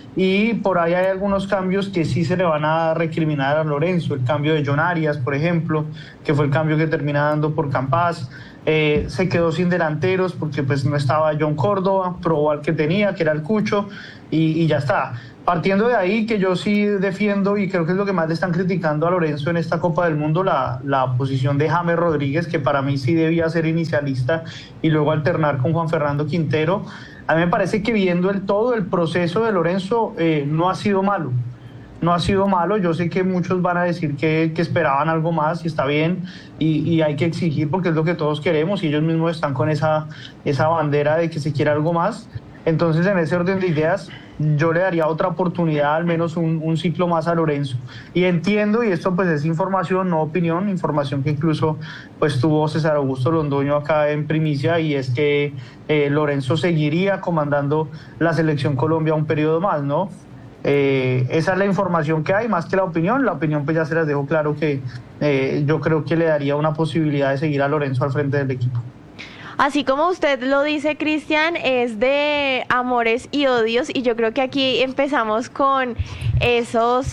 Speaker 4: y por ahí hay algunos cambios que sí se le van a recriminar a Lorenzo, el cambio de John Arias, por ejemplo, que fue el cambio que termina dando por Campas. Se quedó sin delanteros porque pues no estaba John Córdoba, probó al que tenía, que era el Cucho, y ya está. Partiendo de ahí, que yo sí defiendo, y creo que es lo que más le están criticando a Lorenzo en esta Copa del Mundo, la posición de James Rodríguez, que para mí sí debía ser inicialista y luego alternar con Juan Fernando Quintero. A mí me parece que viendo todo el proceso de Lorenzo, no ha sido malo. No ha sido malo. Yo sé que muchos van a decir que esperaban algo más, y está bien, y hay que exigir porque es lo que todos queremos, y ellos mismos están con esa bandera de que se quiere algo más. Entonces, en ese orden de ideas, yo le daría otra oportunidad, al menos un ciclo más a Lorenzo. Y entiendo, y esto pues es información, no opinión, información que incluso pues tuvo César Augusto Londoño acá en primicia, y es que Lorenzo seguiría comandando la Selección Colombia un periodo más, ¿no? Esa es la información que hay, más que la opinión. La opinión pues ya se las dejo claro que yo creo que le daría una posibilidad de seguir a Lorenzo al frente del equipo.
Speaker 3: Así como usted lo dice, Cristian, es de amores y odios, y yo creo que aquí empezamos con esas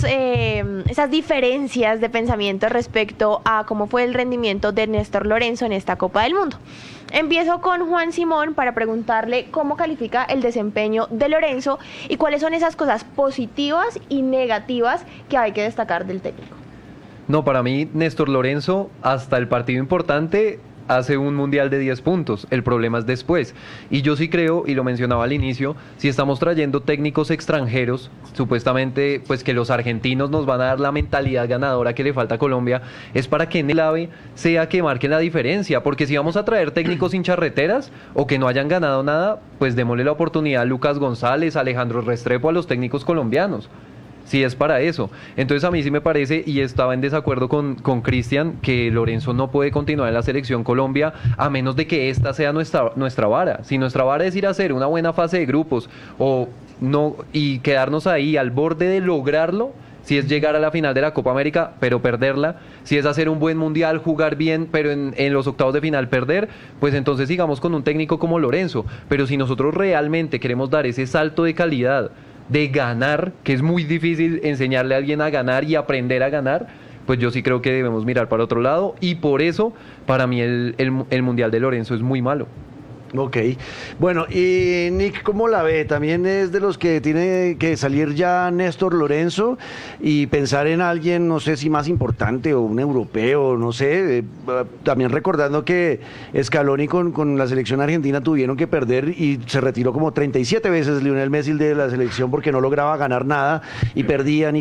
Speaker 3: diferencias de pensamiento respecto a cómo fue el rendimiento de Néstor Lorenzo en esta Copa del Mundo. Empiezo con Juan Simón para preguntarle cómo califica el desempeño de Lorenzo y cuáles son esas cosas positivas y negativas que hay que destacar del técnico.
Speaker 7: No, para mí Néstor Lorenzo, hasta el partido importante, hace un mundial de 10 puntos, el problema es después. Y yo sí creo, y lo mencionaba al inicio, si estamos trayendo técnicos extranjeros, supuestamente pues que los argentinos nos van a dar la mentalidad ganadora que le falta a Colombia, es para que en el AVE sea que marquen la diferencia, porque si vamos a traer técnicos sin charreteras o que no hayan ganado nada, pues démosle la oportunidad a Lucas González, a Alejandro Restrepo, a los técnicos colombianos. Si es para eso. Entonces a mí sí me parece, y estaba en desacuerdo con Cristian, que Lorenzo no puede continuar en la Selección Colombia a menos de que esta sea nuestra vara. Si nuestra vara es ir a hacer una buena fase de grupos o no, y quedarnos ahí al borde de lograrlo, si es llegar a la final de la Copa América pero perderla, si es hacer un buen mundial, jugar bien pero en los octavos de final perder, pues entonces sigamos con un técnico como Lorenzo. Pero si nosotros realmente queremos dar ese salto de calidad, de ganar, que es muy difícil enseñarle a alguien a ganar y aprender a ganar, pues yo sí creo que debemos mirar para otro lado, y por eso para mí el Mundial de Lorenzo es muy malo.
Speaker 2: Ok, bueno, y Nick, ¿cómo la ve? También es de los que tiene que salir ya Néstor Lorenzo y pensar en alguien, no sé si más importante o un europeo, no sé, también recordando que Scaloni con la selección argentina tuvieron que perder y se retiró como 37 veces Lionel Messi de la selección porque no lograba ganar nada, y perdían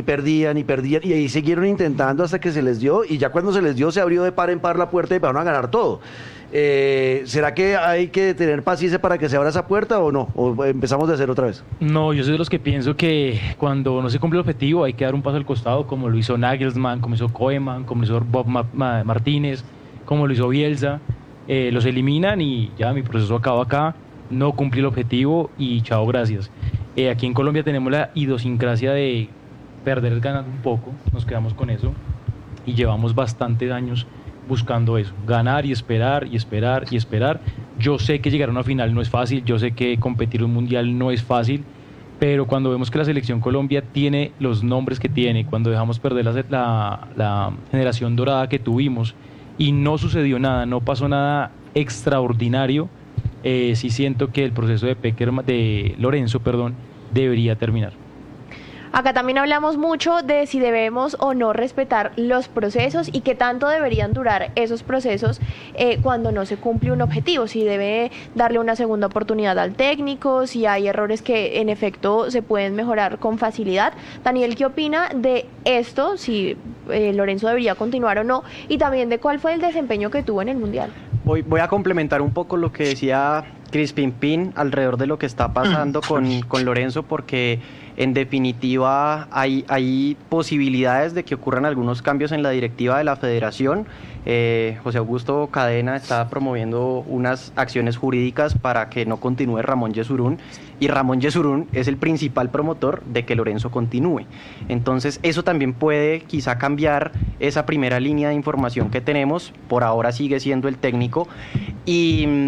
Speaker 2: y ahí siguieron intentando hasta que se les dio, y ya cuando se les dio se abrió de par en par la puerta y empezaron a ganar todo. ¿Será que hay que tener paciencia para que se abra esa puerta o no? ¿O empezamos de cero otra vez?
Speaker 5: No, yo soy de los que pienso que cuando no se cumple el objetivo hay que dar un paso al costado, como lo hizo Nagelsmann, como hizo Koeman, como lo hizo Bob Martínez, como lo hizo Bielsa. Los eliminan y ya mi proceso acaba acá, no cumplí el objetivo y chao, gracias. Aquí en Colombia tenemos la idiosincrasia de perder ganando un poco, nos quedamos con eso y llevamos bastantes años buscando eso, ganar y esperar y esperar y esperar. Yo sé que llegar a una final no es fácil, yo sé que competir un mundial no es fácil, pero cuando vemos que la selección Colombia tiene los nombres que tiene, cuando dejamos perder la generación dorada que tuvimos y no sucedió nada, no pasó nada extraordinario, sí siento que el proceso de Lorenzo, debería terminar.
Speaker 3: Acá también hablamos mucho de si debemos o no respetar los procesos y qué tanto deberían durar esos procesos cuando no se cumple un objetivo, si debe darle una segunda oportunidad al técnico, si hay errores que en efecto se pueden mejorar con facilidad. Daniel, ¿qué opina de esto? Si Lorenzo debería continuar o no, y también de cuál fue el desempeño que tuvo en el Mundial.
Speaker 8: Voy a complementar un poco lo que decía Crispin Pin alrededor de lo que está pasando con Lorenzo, porque en definitiva hay posibilidades de que ocurran algunos cambios en la directiva de la federación. José Augusto Cadena está promoviendo unas acciones jurídicas para que no continúe Ramón Yesurún, y Ramón Yesurún es el principal promotor de que Lorenzo continúe. Entonces eso también puede quizá cambiar esa primera línea de información que tenemos. Por ahora sigue siendo el técnico, y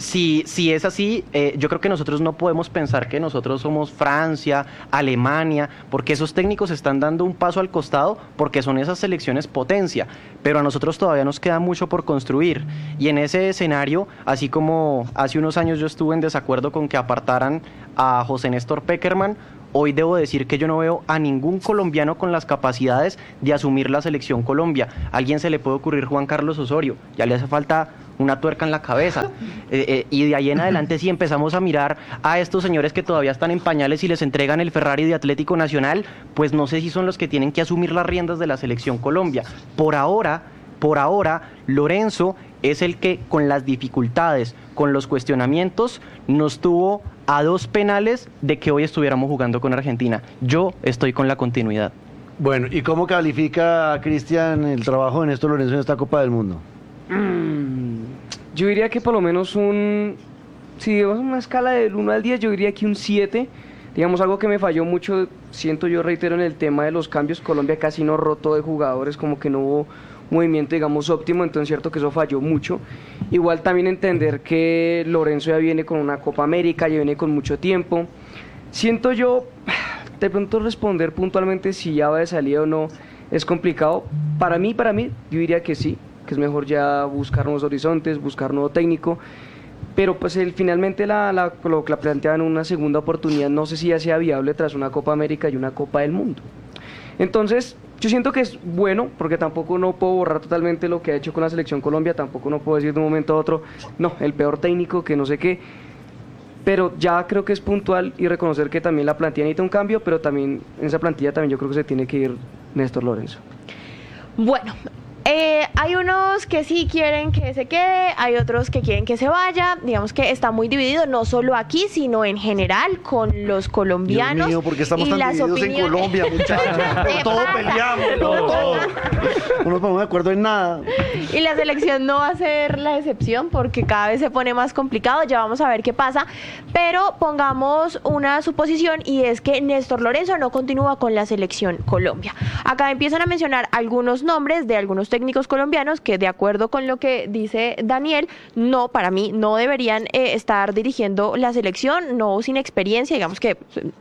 Speaker 8: Si es así, yo creo que nosotros no podemos pensar que nosotros somos Francia, Alemania, porque esos técnicos están dando un paso al costado porque son esas selecciones potencia, pero a nosotros todavía nos queda mucho por construir. Y en ese escenario, así como hace unos años yo estuve en desacuerdo con que apartaran a José Néstor Pekerman, hoy debo decir que yo no veo a ningún colombiano con las capacidades de asumir la selección Colombia. A alguien se le puede ocurrir Juan Carlos Osorio, ya le hace falta una tuerca en la cabeza. Y de ahí en adelante, si empezamos a mirar a estos señores que todavía están en pañales y les entregan el Ferrari de Atlético Nacional, pues no sé si son los que tienen que asumir las riendas de la selección Colombia. Por ahora, Lorenzo es el que, con las dificultades, con los cuestionamientos, nos tuvo a 2 penales de que hoy estuviéramos jugando con Argentina. Yo estoy con la continuidad.
Speaker 2: Bueno, ¿y cómo califica, Cristian, el trabajo de Néstor Lorenzo en esta Copa del Mundo?
Speaker 6: Yo diría que por lo menos si digamos una escala del 1 al 10, yo diría que un 7. Digamos, algo que me falló mucho, siento yo, reitero, en el tema de los cambios. Colombia casi no rotó de jugadores, como que no hubo movimiento, digamos, óptimo, entonces cierto que eso falló mucho. Igual también entender que Lorenzo ya viene con una Copa América, ya viene con mucho tiempo. Siento yo, de pronto responder puntualmente si ya va de salida o no es complicado. Para mí, yo diría que sí, que es mejor ya buscar nuevos horizontes, buscar nuevo técnico, pero pues finalmente lo que la planteaban una segunda oportunidad, no sé si ya sea viable tras una Copa América y una Copa del Mundo. Entonces, yo siento que es bueno, porque tampoco no puedo borrar totalmente lo que ha hecho con la Selección Colombia, tampoco no puedo decir de un momento a otro, no, el peor técnico, que no sé qué, pero ya creo que es puntual y reconocer que también la plantilla necesita un cambio, pero también en esa plantilla también yo creo que se tiene que ir Néstor Lorenzo.
Speaker 3: Bueno, hay unos que sí quieren que se quede, hay otros que quieren que se vaya. Digamos que está muy dividido, no solo aquí, sino en general con los colombianos.
Speaker 2: Dios mío, ¿por qué estamos
Speaker 3: y
Speaker 2: tan
Speaker 3: las
Speaker 2: divididos en Colombia, muchachos? Por todo peleamos, por todo. No nos ponemos de acuerdo en nada.
Speaker 3: Y la selección no va a ser la excepción, porque cada vez se pone más complicado. Ya vamos a ver qué pasa, pero pongamos una suposición, y es que Néstor Lorenzo no continúa con la selección Colombia. Acá empiezan a mencionar algunos nombres de algunos técnicos colombianos que, de acuerdo con lo que dice Daniel, no, para mí no deberían estar dirigiendo la selección, no sin experiencia. Digamos que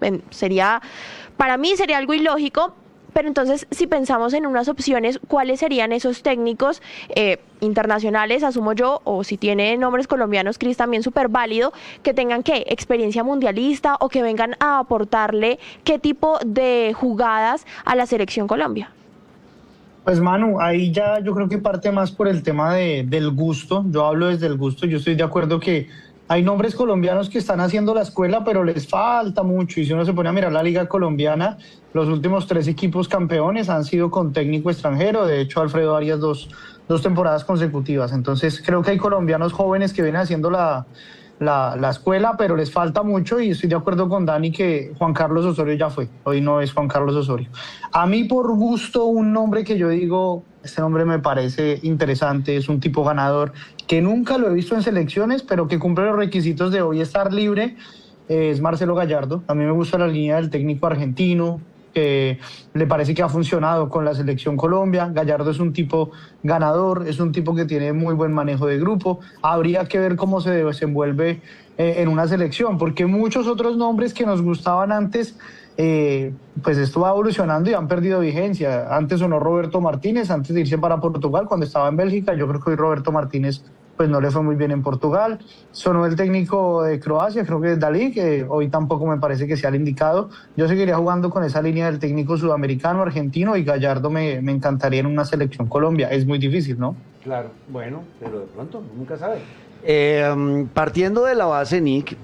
Speaker 3: para mí sería algo ilógico. Pero entonces, si pensamos en unas opciones, ¿cuáles serían esos técnicos internacionales, asumo yo, o si tiene nombres colombianos, Cris, también súper válido, que tengan experiencia mundialista, o que vengan a aportarle qué tipo de jugadas a la selección Colombia?
Speaker 4: Pues Manu, ahí ya yo creo que parte más por el tema del gusto. Yo hablo desde el gusto. Yo estoy de acuerdo que hay nombres colombianos que están haciendo la escuela, pero les falta mucho. Y si uno se pone a mirar la liga colombiana, los últimos 3 equipos campeones han sido con técnico extranjero. De hecho, Alfredo Arias dos temporadas consecutivas. Entonces creo que hay colombianos jóvenes que vienen haciendo la escuela, pero les falta mucho. Y estoy de acuerdo con Dani que Juan Carlos Osorio ya fue. Hoy no es Juan Carlos Osorio. A mí, por gusto, un nombre que yo digo, este nombre me parece interesante, es un tipo ganador, que nunca lo he visto en selecciones, pero que cumple los requisitos de hoy estar libre, es Marcelo Gallardo. A mí me gusta la línea del técnico argentino, que le parece que ha funcionado con la selección Colombia. Gallardo es un tipo ganador, es un tipo que tiene muy buen manejo de grupo. Habría que ver cómo se desenvuelve en una selección, porque muchos otros nombres que nos gustaban antes, pues esto va evolucionando y han perdido vigencia. Antes sonó Roberto Martínez, antes de irse para Portugal, cuando estaba en Bélgica. Yo creo que hoy Roberto Martínez pues no le fue muy bien en Portugal. Sonó el técnico de Croacia, creo que es Dalí, que hoy tampoco me parece que sea el indicado. Yo seguiría jugando con esa línea del técnico sudamericano, argentino, y Gallardo me encantaría en una selección Colombia. Es muy difícil, ¿no?
Speaker 2: Claro, bueno, pero de pronto, nunca sabe. Partiendo de la base, Nick,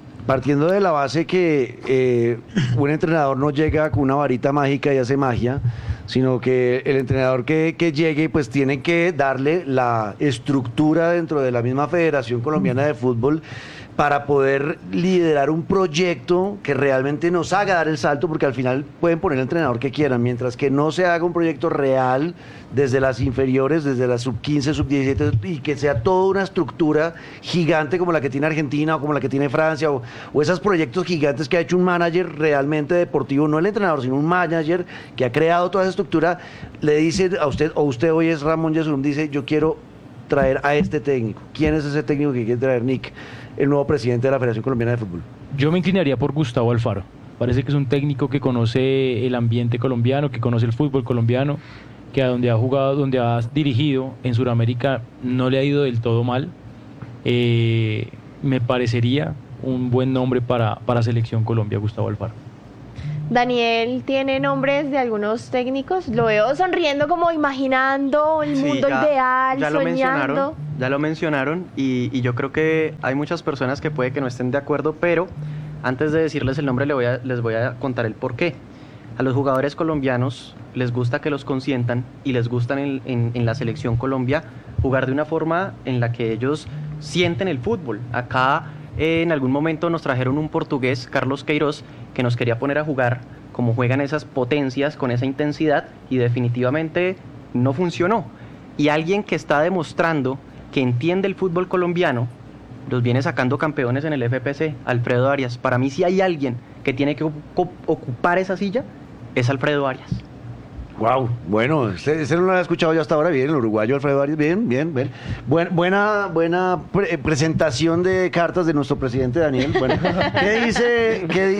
Speaker 2: que un entrenador no llega con una varita mágica y hace magia, sino que el entrenador que llegue pues tiene que darle la estructura dentro de la misma Federación Colombiana de Fútbol para poder liderar un proyecto que realmente nos haga dar el salto, porque al final pueden poner el entrenador que quieran, mientras que no se haga un proyecto real desde las inferiores, desde las sub-15, sub-17, y que sea toda una estructura gigante como la que tiene Argentina o como la que tiene Francia, o esos proyectos gigantes que ha hecho un manager realmente deportivo, no el entrenador, sino un manager que ha creado toda esa estructura. Le dice a usted, o usted hoy es Ramón Yesurún, dice, yo quiero traer a este técnico? ¿Quién es ese técnico que quiere traer Nick, el nuevo presidente de la Federación Colombiana de Fútbol?
Speaker 5: Yo me inclinaría por Gustavo Alfaro. Parece que es un técnico que conoce el ambiente colombiano, que conoce el fútbol colombiano, que a donde ha jugado, donde ha dirigido en Sudamérica no le ha ido del todo mal. Me parecería un buen nombre para Selección Colombia, Gustavo Alfaro.
Speaker 3: Daniel tiene nombres de algunos técnicos. Lo veo sonriendo, como imaginando el mundo ideal, soñando.
Speaker 8: Ya lo mencionaron y yo creo que hay muchas personas que puede que no estén de acuerdo, pero antes de decirles el nombre les voy a contar el porqué. A los jugadores colombianos les gusta que los consientan y les gustan en la Selección Colombia jugar de una forma en la que ellos sienten el fútbol. Acá en algún momento nos trajeron un portugués, Carlos Queiroz, que nos quería poner a jugar como juegan esas potencias, con esa intensidad, y definitivamente no funcionó. Y alguien que está demostrando que entiende el fútbol colombiano, los viene sacando campeones en el FPC, Alfredo Arias. Para mí, si hay alguien que tiene que ocupar esa silla, es Alfredo Arias.
Speaker 2: Wow, bueno, ese no lo había escuchado yo hasta ahora. Bien, el uruguayo Alfredo Arias, bien. Buena presentación de cartas de nuestro presidente Daniel. Bueno, ¿qué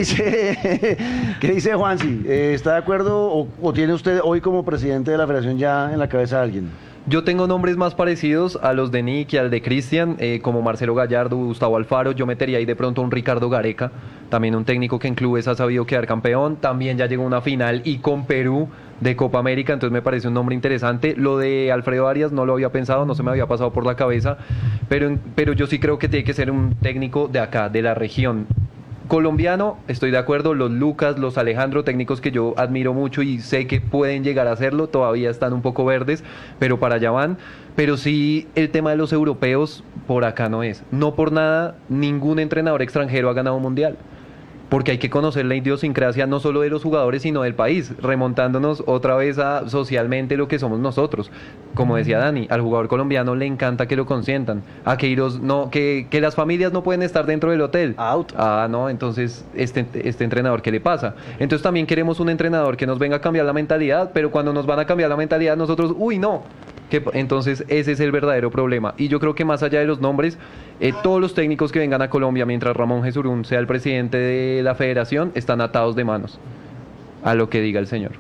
Speaker 2: dice Juansi? ¿Está de acuerdo o tiene usted hoy como presidente de la federación ya en la cabeza a alguien?
Speaker 7: Yo tengo nombres más parecidos a los de Nick y al de Cristian, como Marcelo Gallardo, Gustavo Alfaro. Yo metería ahí de pronto a un Ricardo Gareca, también un técnico que en clubes ha sabido quedar campeón. También ya llegó a una final y con Perú de Copa América, entonces me parece un nombre interesante. Lo de Alfredo Arias no lo había pensado, no se me había pasado por la cabeza, pero yo sí creo que tiene que ser un técnico de acá, de la región. Colombiano, estoy de acuerdo, los Lucas, los Alejandro, técnicos que yo admiro mucho y sé que pueden llegar a hacerlo, todavía están un poco verdes, pero para allá van. Pero sí, el tema de los europeos, por acá no es. No por nada, ningún entrenador extranjero ha ganado un mundial. Porque hay que conocer la idiosincrasia no solo de los jugadores, sino del país, remontándonos otra vez a socialmente lo que somos nosotros. Como decía Dani, al jugador colombiano le encanta que lo consientan. A Queiroz no, que las familias no pueden estar dentro del hotel.
Speaker 2: Out.
Speaker 7: Ah, no, entonces este entrenador, ¿qué le pasa? Entonces también queremos un entrenador que nos venga a cambiar la mentalidad, pero cuando nos van a cambiar la mentalidad nosotros, uy, no. Entonces ese es el verdadero problema. Y yo creo que más allá de los nombres, todos los técnicos que vengan a Colombia mientras Ramón Jesurún sea el presidente de la federación están atados de manos a lo que diga el señor.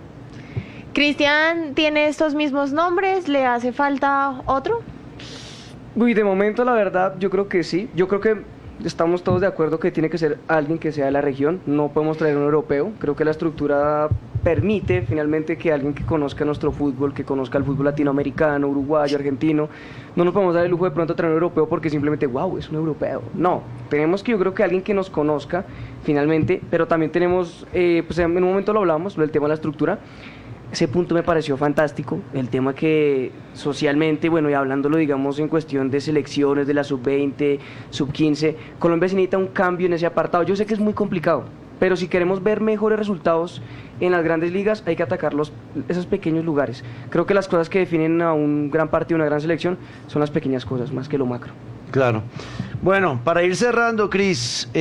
Speaker 3: Cristian tiene estos mismos nombres, ¿le hace falta otro?
Speaker 6: Uy, de momento la verdad yo creo que sí. Yo creo que estamos todos de acuerdo que tiene que ser alguien que sea de la región. No podemos traer un europeo. Creo que la estructura permite finalmente que alguien que conozca nuestro fútbol, que conozca el fútbol latinoamericano, uruguayo, argentino, no nos podemos dar el lujo de pronto traer un europeo porque simplemente, wow, es un europeo. No, tenemos que, yo creo que alguien que nos conozca finalmente, pero también tenemos, pues en un momento lo hablamos, del tema de la estructura. Ese punto me pareció fantástico, el tema que socialmente, bueno, y hablándolo digamos en cuestión de selecciones de la sub-20, sub-15, Colombia se necesita un cambio en ese apartado. Yo sé que es muy complicado, pero si queremos ver mejores resultados en las grandes ligas hay que atacar esos pequeños lugares. Creo que las cosas que definen a un gran partido, una gran selección, son las pequeñas cosas, más que lo macro.
Speaker 2: Claro. Bueno, para ir cerrando, Cris,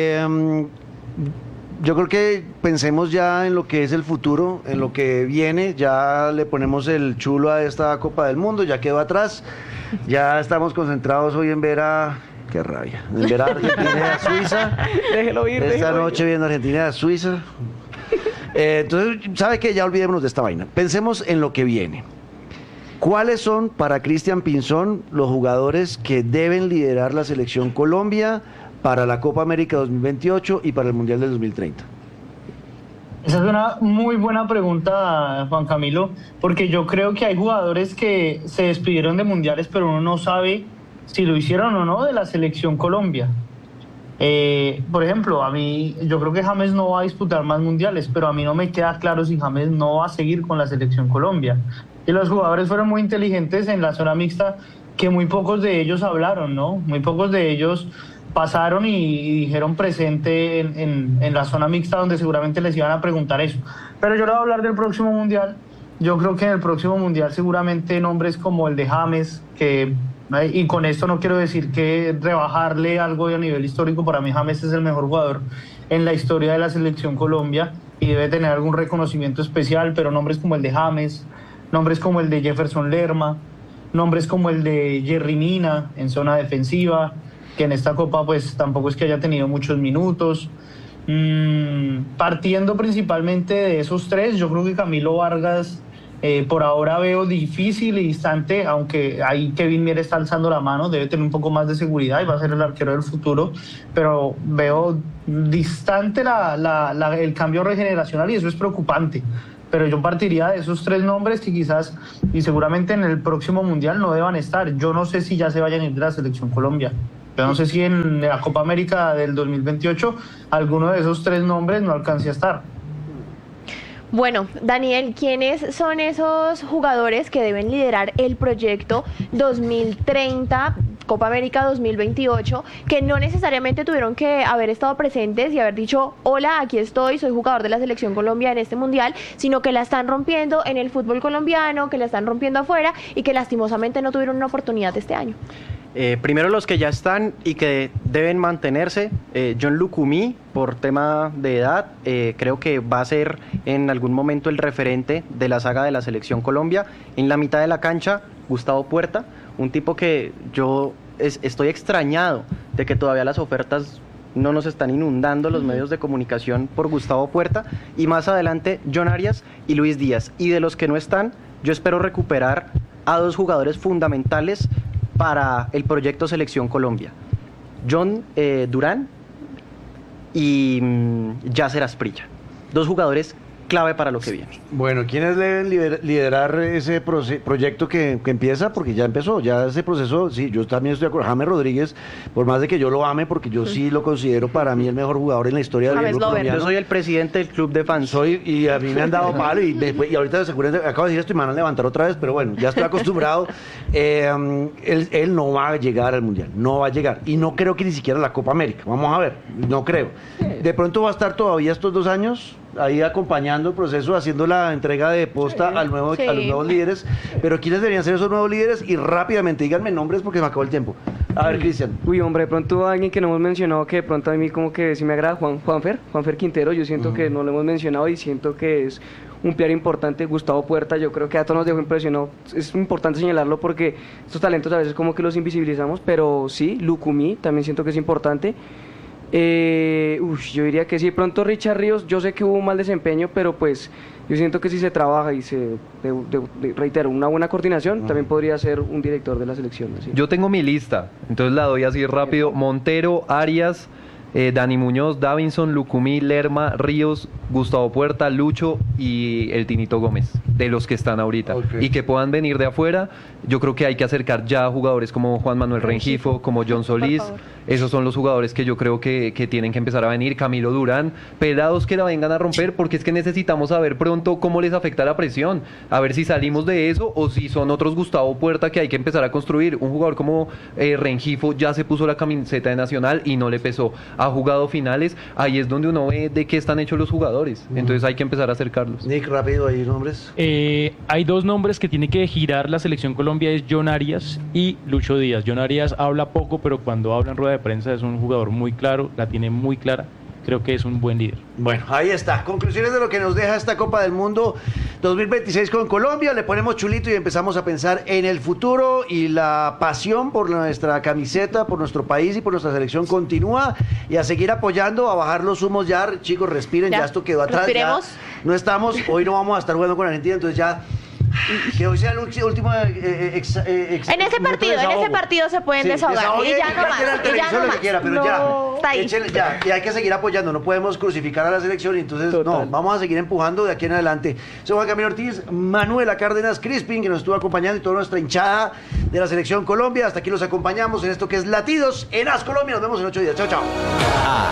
Speaker 2: yo creo que pensemos ya en lo que es el futuro, en lo que viene. Ya le ponemos el chulo a esta Copa del Mundo, ya quedó atrás. Ya estamos concentrados hoy en ver a... Qué rabia. En ver a Argentina y a Suiza.
Speaker 6: Déjelo ir.
Speaker 2: Esta noche viendo Argentina y a Suiza. Entonces, ¿sabe qué? Ya olvidémonos de esta vaina. Pensemos en lo que viene. ¿Cuáles son para Cristian Pinzón los jugadores que deben liderar la selección Colombia para la Copa América 2028 y para el Mundial del 2030?
Speaker 4: Esa es una muy buena pregunta, Juan Camilo, porque yo creo que hay jugadores que se despidieron de mundiales, pero uno no sabe si lo hicieron o no de la selección Colombia. Por ejemplo, a mí, yo creo que James no va a disputar más mundiales, pero a mí no me queda claro si James no va a seguir con la selección Colombia. Y los jugadores fueron muy inteligentes en la zona mixta, que muy pocos de ellos hablaron, ¿no? Muy pocos de ellos pasaron y dijeron presente en la zona mixta, donde seguramente les iban a preguntar eso. Pero yo le voy a hablar del próximo mundial. Yo creo que en el próximo mundial seguramente nombres como el de James, y con esto no quiero decir que rebajarle algo a nivel histórico, para mí James es el mejor jugador en la historia de la selección Colombia y debe tener algún reconocimiento especial, pero nombres como el de James, nombres como el de Jefferson Lerma, nombres como el de Yerry Mina en zona defensiva, que en esta Copa pues tampoco es que haya tenido muchos minutos. Partiendo principalmente de esos tres, yo creo que Camilo Vargas por ahora veo difícil y distante, aunque ahí Kevin Mier está alzando la mano, debe tener un poco más de seguridad y va a ser el arquero del futuro, pero veo distante el cambio regeneracional y eso es preocupante. Pero yo partiría de esos tres nombres que quizás y seguramente en el próximo Mundial no deban estar. Yo no sé si ya se vayan a ir de la Selección Colombia. Yo no sé si en la Copa América del 2028 alguno de esos tres nombres no alcance a estar.
Speaker 3: Bueno, Daniel, ¿quiénes son esos jugadores que deben liderar el proyecto 2030, Copa América 2028, que no necesariamente tuvieron que haber estado presentes y haber dicho, hola, aquí estoy, soy jugador de la Selección Colombia en este Mundial, sino que la están rompiendo en el fútbol colombiano, que la están rompiendo afuera y que lastimosamente no tuvieron una oportunidad este año?
Speaker 8: Primero los que ya están y que deben mantenerse, John Lucumí, por tema de edad, creo que va a ser en algún momento el referente de la saga de la Selección Colombia. En la mitad de la cancha, Gustavo Puerta, un tipo que yo estoy extrañado de que todavía las ofertas no nos están inundando los medios de comunicación por Gustavo Puerta, y más adelante John Arias y Luis Díaz. Y de los que no están, yo espero recuperar a dos jugadores fundamentales para el proyecto Selección Colombia: John Durán y Yasser Asprilla, dos jugadores clave para lo que viene.
Speaker 2: Bueno, ¿quiénes deben liderar ese proyecto que empieza? Porque ya empezó, ya ese proceso, sí, yo también estoy de acuerdo. James Rodríguez, por más de que yo lo ame, porque yo sí lo considero para mí el mejor jugador en la historia del fútbol colombiano.
Speaker 8: Yo soy el presidente del club de fans.
Speaker 2: Y a mí me han dado palo y ahorita seguramente acabo de decir esto y me van a levantar otra vez, pero bueno, ya estoy acostumbrado. Él no va a llegar al Mundial, no va a llegar. Y no creo que ni siquiera a la Copa América, vamos a ver, no creo. De pronto va a estar todavía estos 2 años ahí acompañando el proceso, haciendo la entrega de posta a los nuevos líderes. Pero ¿quiénes deberían ser esos nuevos líderes? Y rápidamente, díganme nombres porque se me acabó el tiempo. A ver, Cristian.
Speaker 6: Uy, hombre, de pronto alguien que no hemos mencionado, que de pronto a mí como que sí me agrada, Juanfer Quintero. Yo siento que no lo hemos mencionado y siento que es un pilar importante. Gustavo Puerta, yo creo que a todos nos dejó impresionado. Es importante señalarlo porque estos talentos a veces como que los invisibilizamos, pero sí, Lucumí también siento que es importante. Yo diría que sí, pronto Richard Ríos, yo sé que hubo un mal desempeño, pero pues yo siento que si se trabaja y reitero, una buena coordinación, también podría ser un director de la selección. ¿Sí?
Speaker 7: Yo tengo mi lista, entonces la doy así rápido: Montero, Arias, Dani Muñoz, Davinson, Lucumí, Lerma, Ríos, Gustavo Puerta, Lucho y el Tinito Gómez, de los que están ahorita. Y que puedan venir de afuera, yo creo que hay que acercar ya a jugadores como Juan Manuel Rengifo, como John Solís. Esos son los jugadores que yo creo que tienen que empezar a venir. Camilo Durán, pelados que la vengan a romper, porque es que necesitamos saber pronto cómo les afecta la presión, a ver si salimos de eso o si son otros Gustavo Puerta que hay que empezar a construir. Un jugador como Rengifo ya se puso la camiseta de Nacional y no le pesó, ha jugado finales, ahí es donde uno ve de qué están hechos los jugadores, entonces hay que empezar a acercarlos.
Speaker 2: Nick, rápido, ¿hay nombres?
Speaker 5: Hay dos nombres que tiene que girar la Selección Colombia, es John Arias y Lucho Díaz. John Arias habla poco, pero cuando habla en rueda de prensa es un jugador muy claro, la tiene muy clara. Creo que es un buen líder.
Speaker 2: Bueno, ahí está. Conclusiones de lo que nos deja esta Copa del Mundo 2026 con Colombia. Le ponemos chulito y empezamos a pensar en el futuro, y la pasión por nuestra camiseta, por nuestro país y por nuestra selección continúa, y a seguir apoyando, a bajar los humos ya. Chicos, respiren, ya esto quedó atrás.
Speaker 3: Respiremos.
Speaker 2: Ya no estamos, hoy no vamos a estar jugando con Argentina, entonces ya que hoy sea el último
Speaker 3: en ese partido se pueden desahogar y ya no más,
Speaker 2: lo que quiera, pero ya y hay que seguir apoyando, no podemos crucificar a la selección, y entonces no, vamos a seguir empujando de aquí en adelante. Soy Juan Camilo Ortiz, Manuela Cárdenas Crispin, que nos estuvo acompañando, y toda nuestra hinchada de la Selección Colombia. Hasta aquí los acompañamos en esto que es Latidos en AS Colombia. Nos vemos en 8 días. Chao, chao.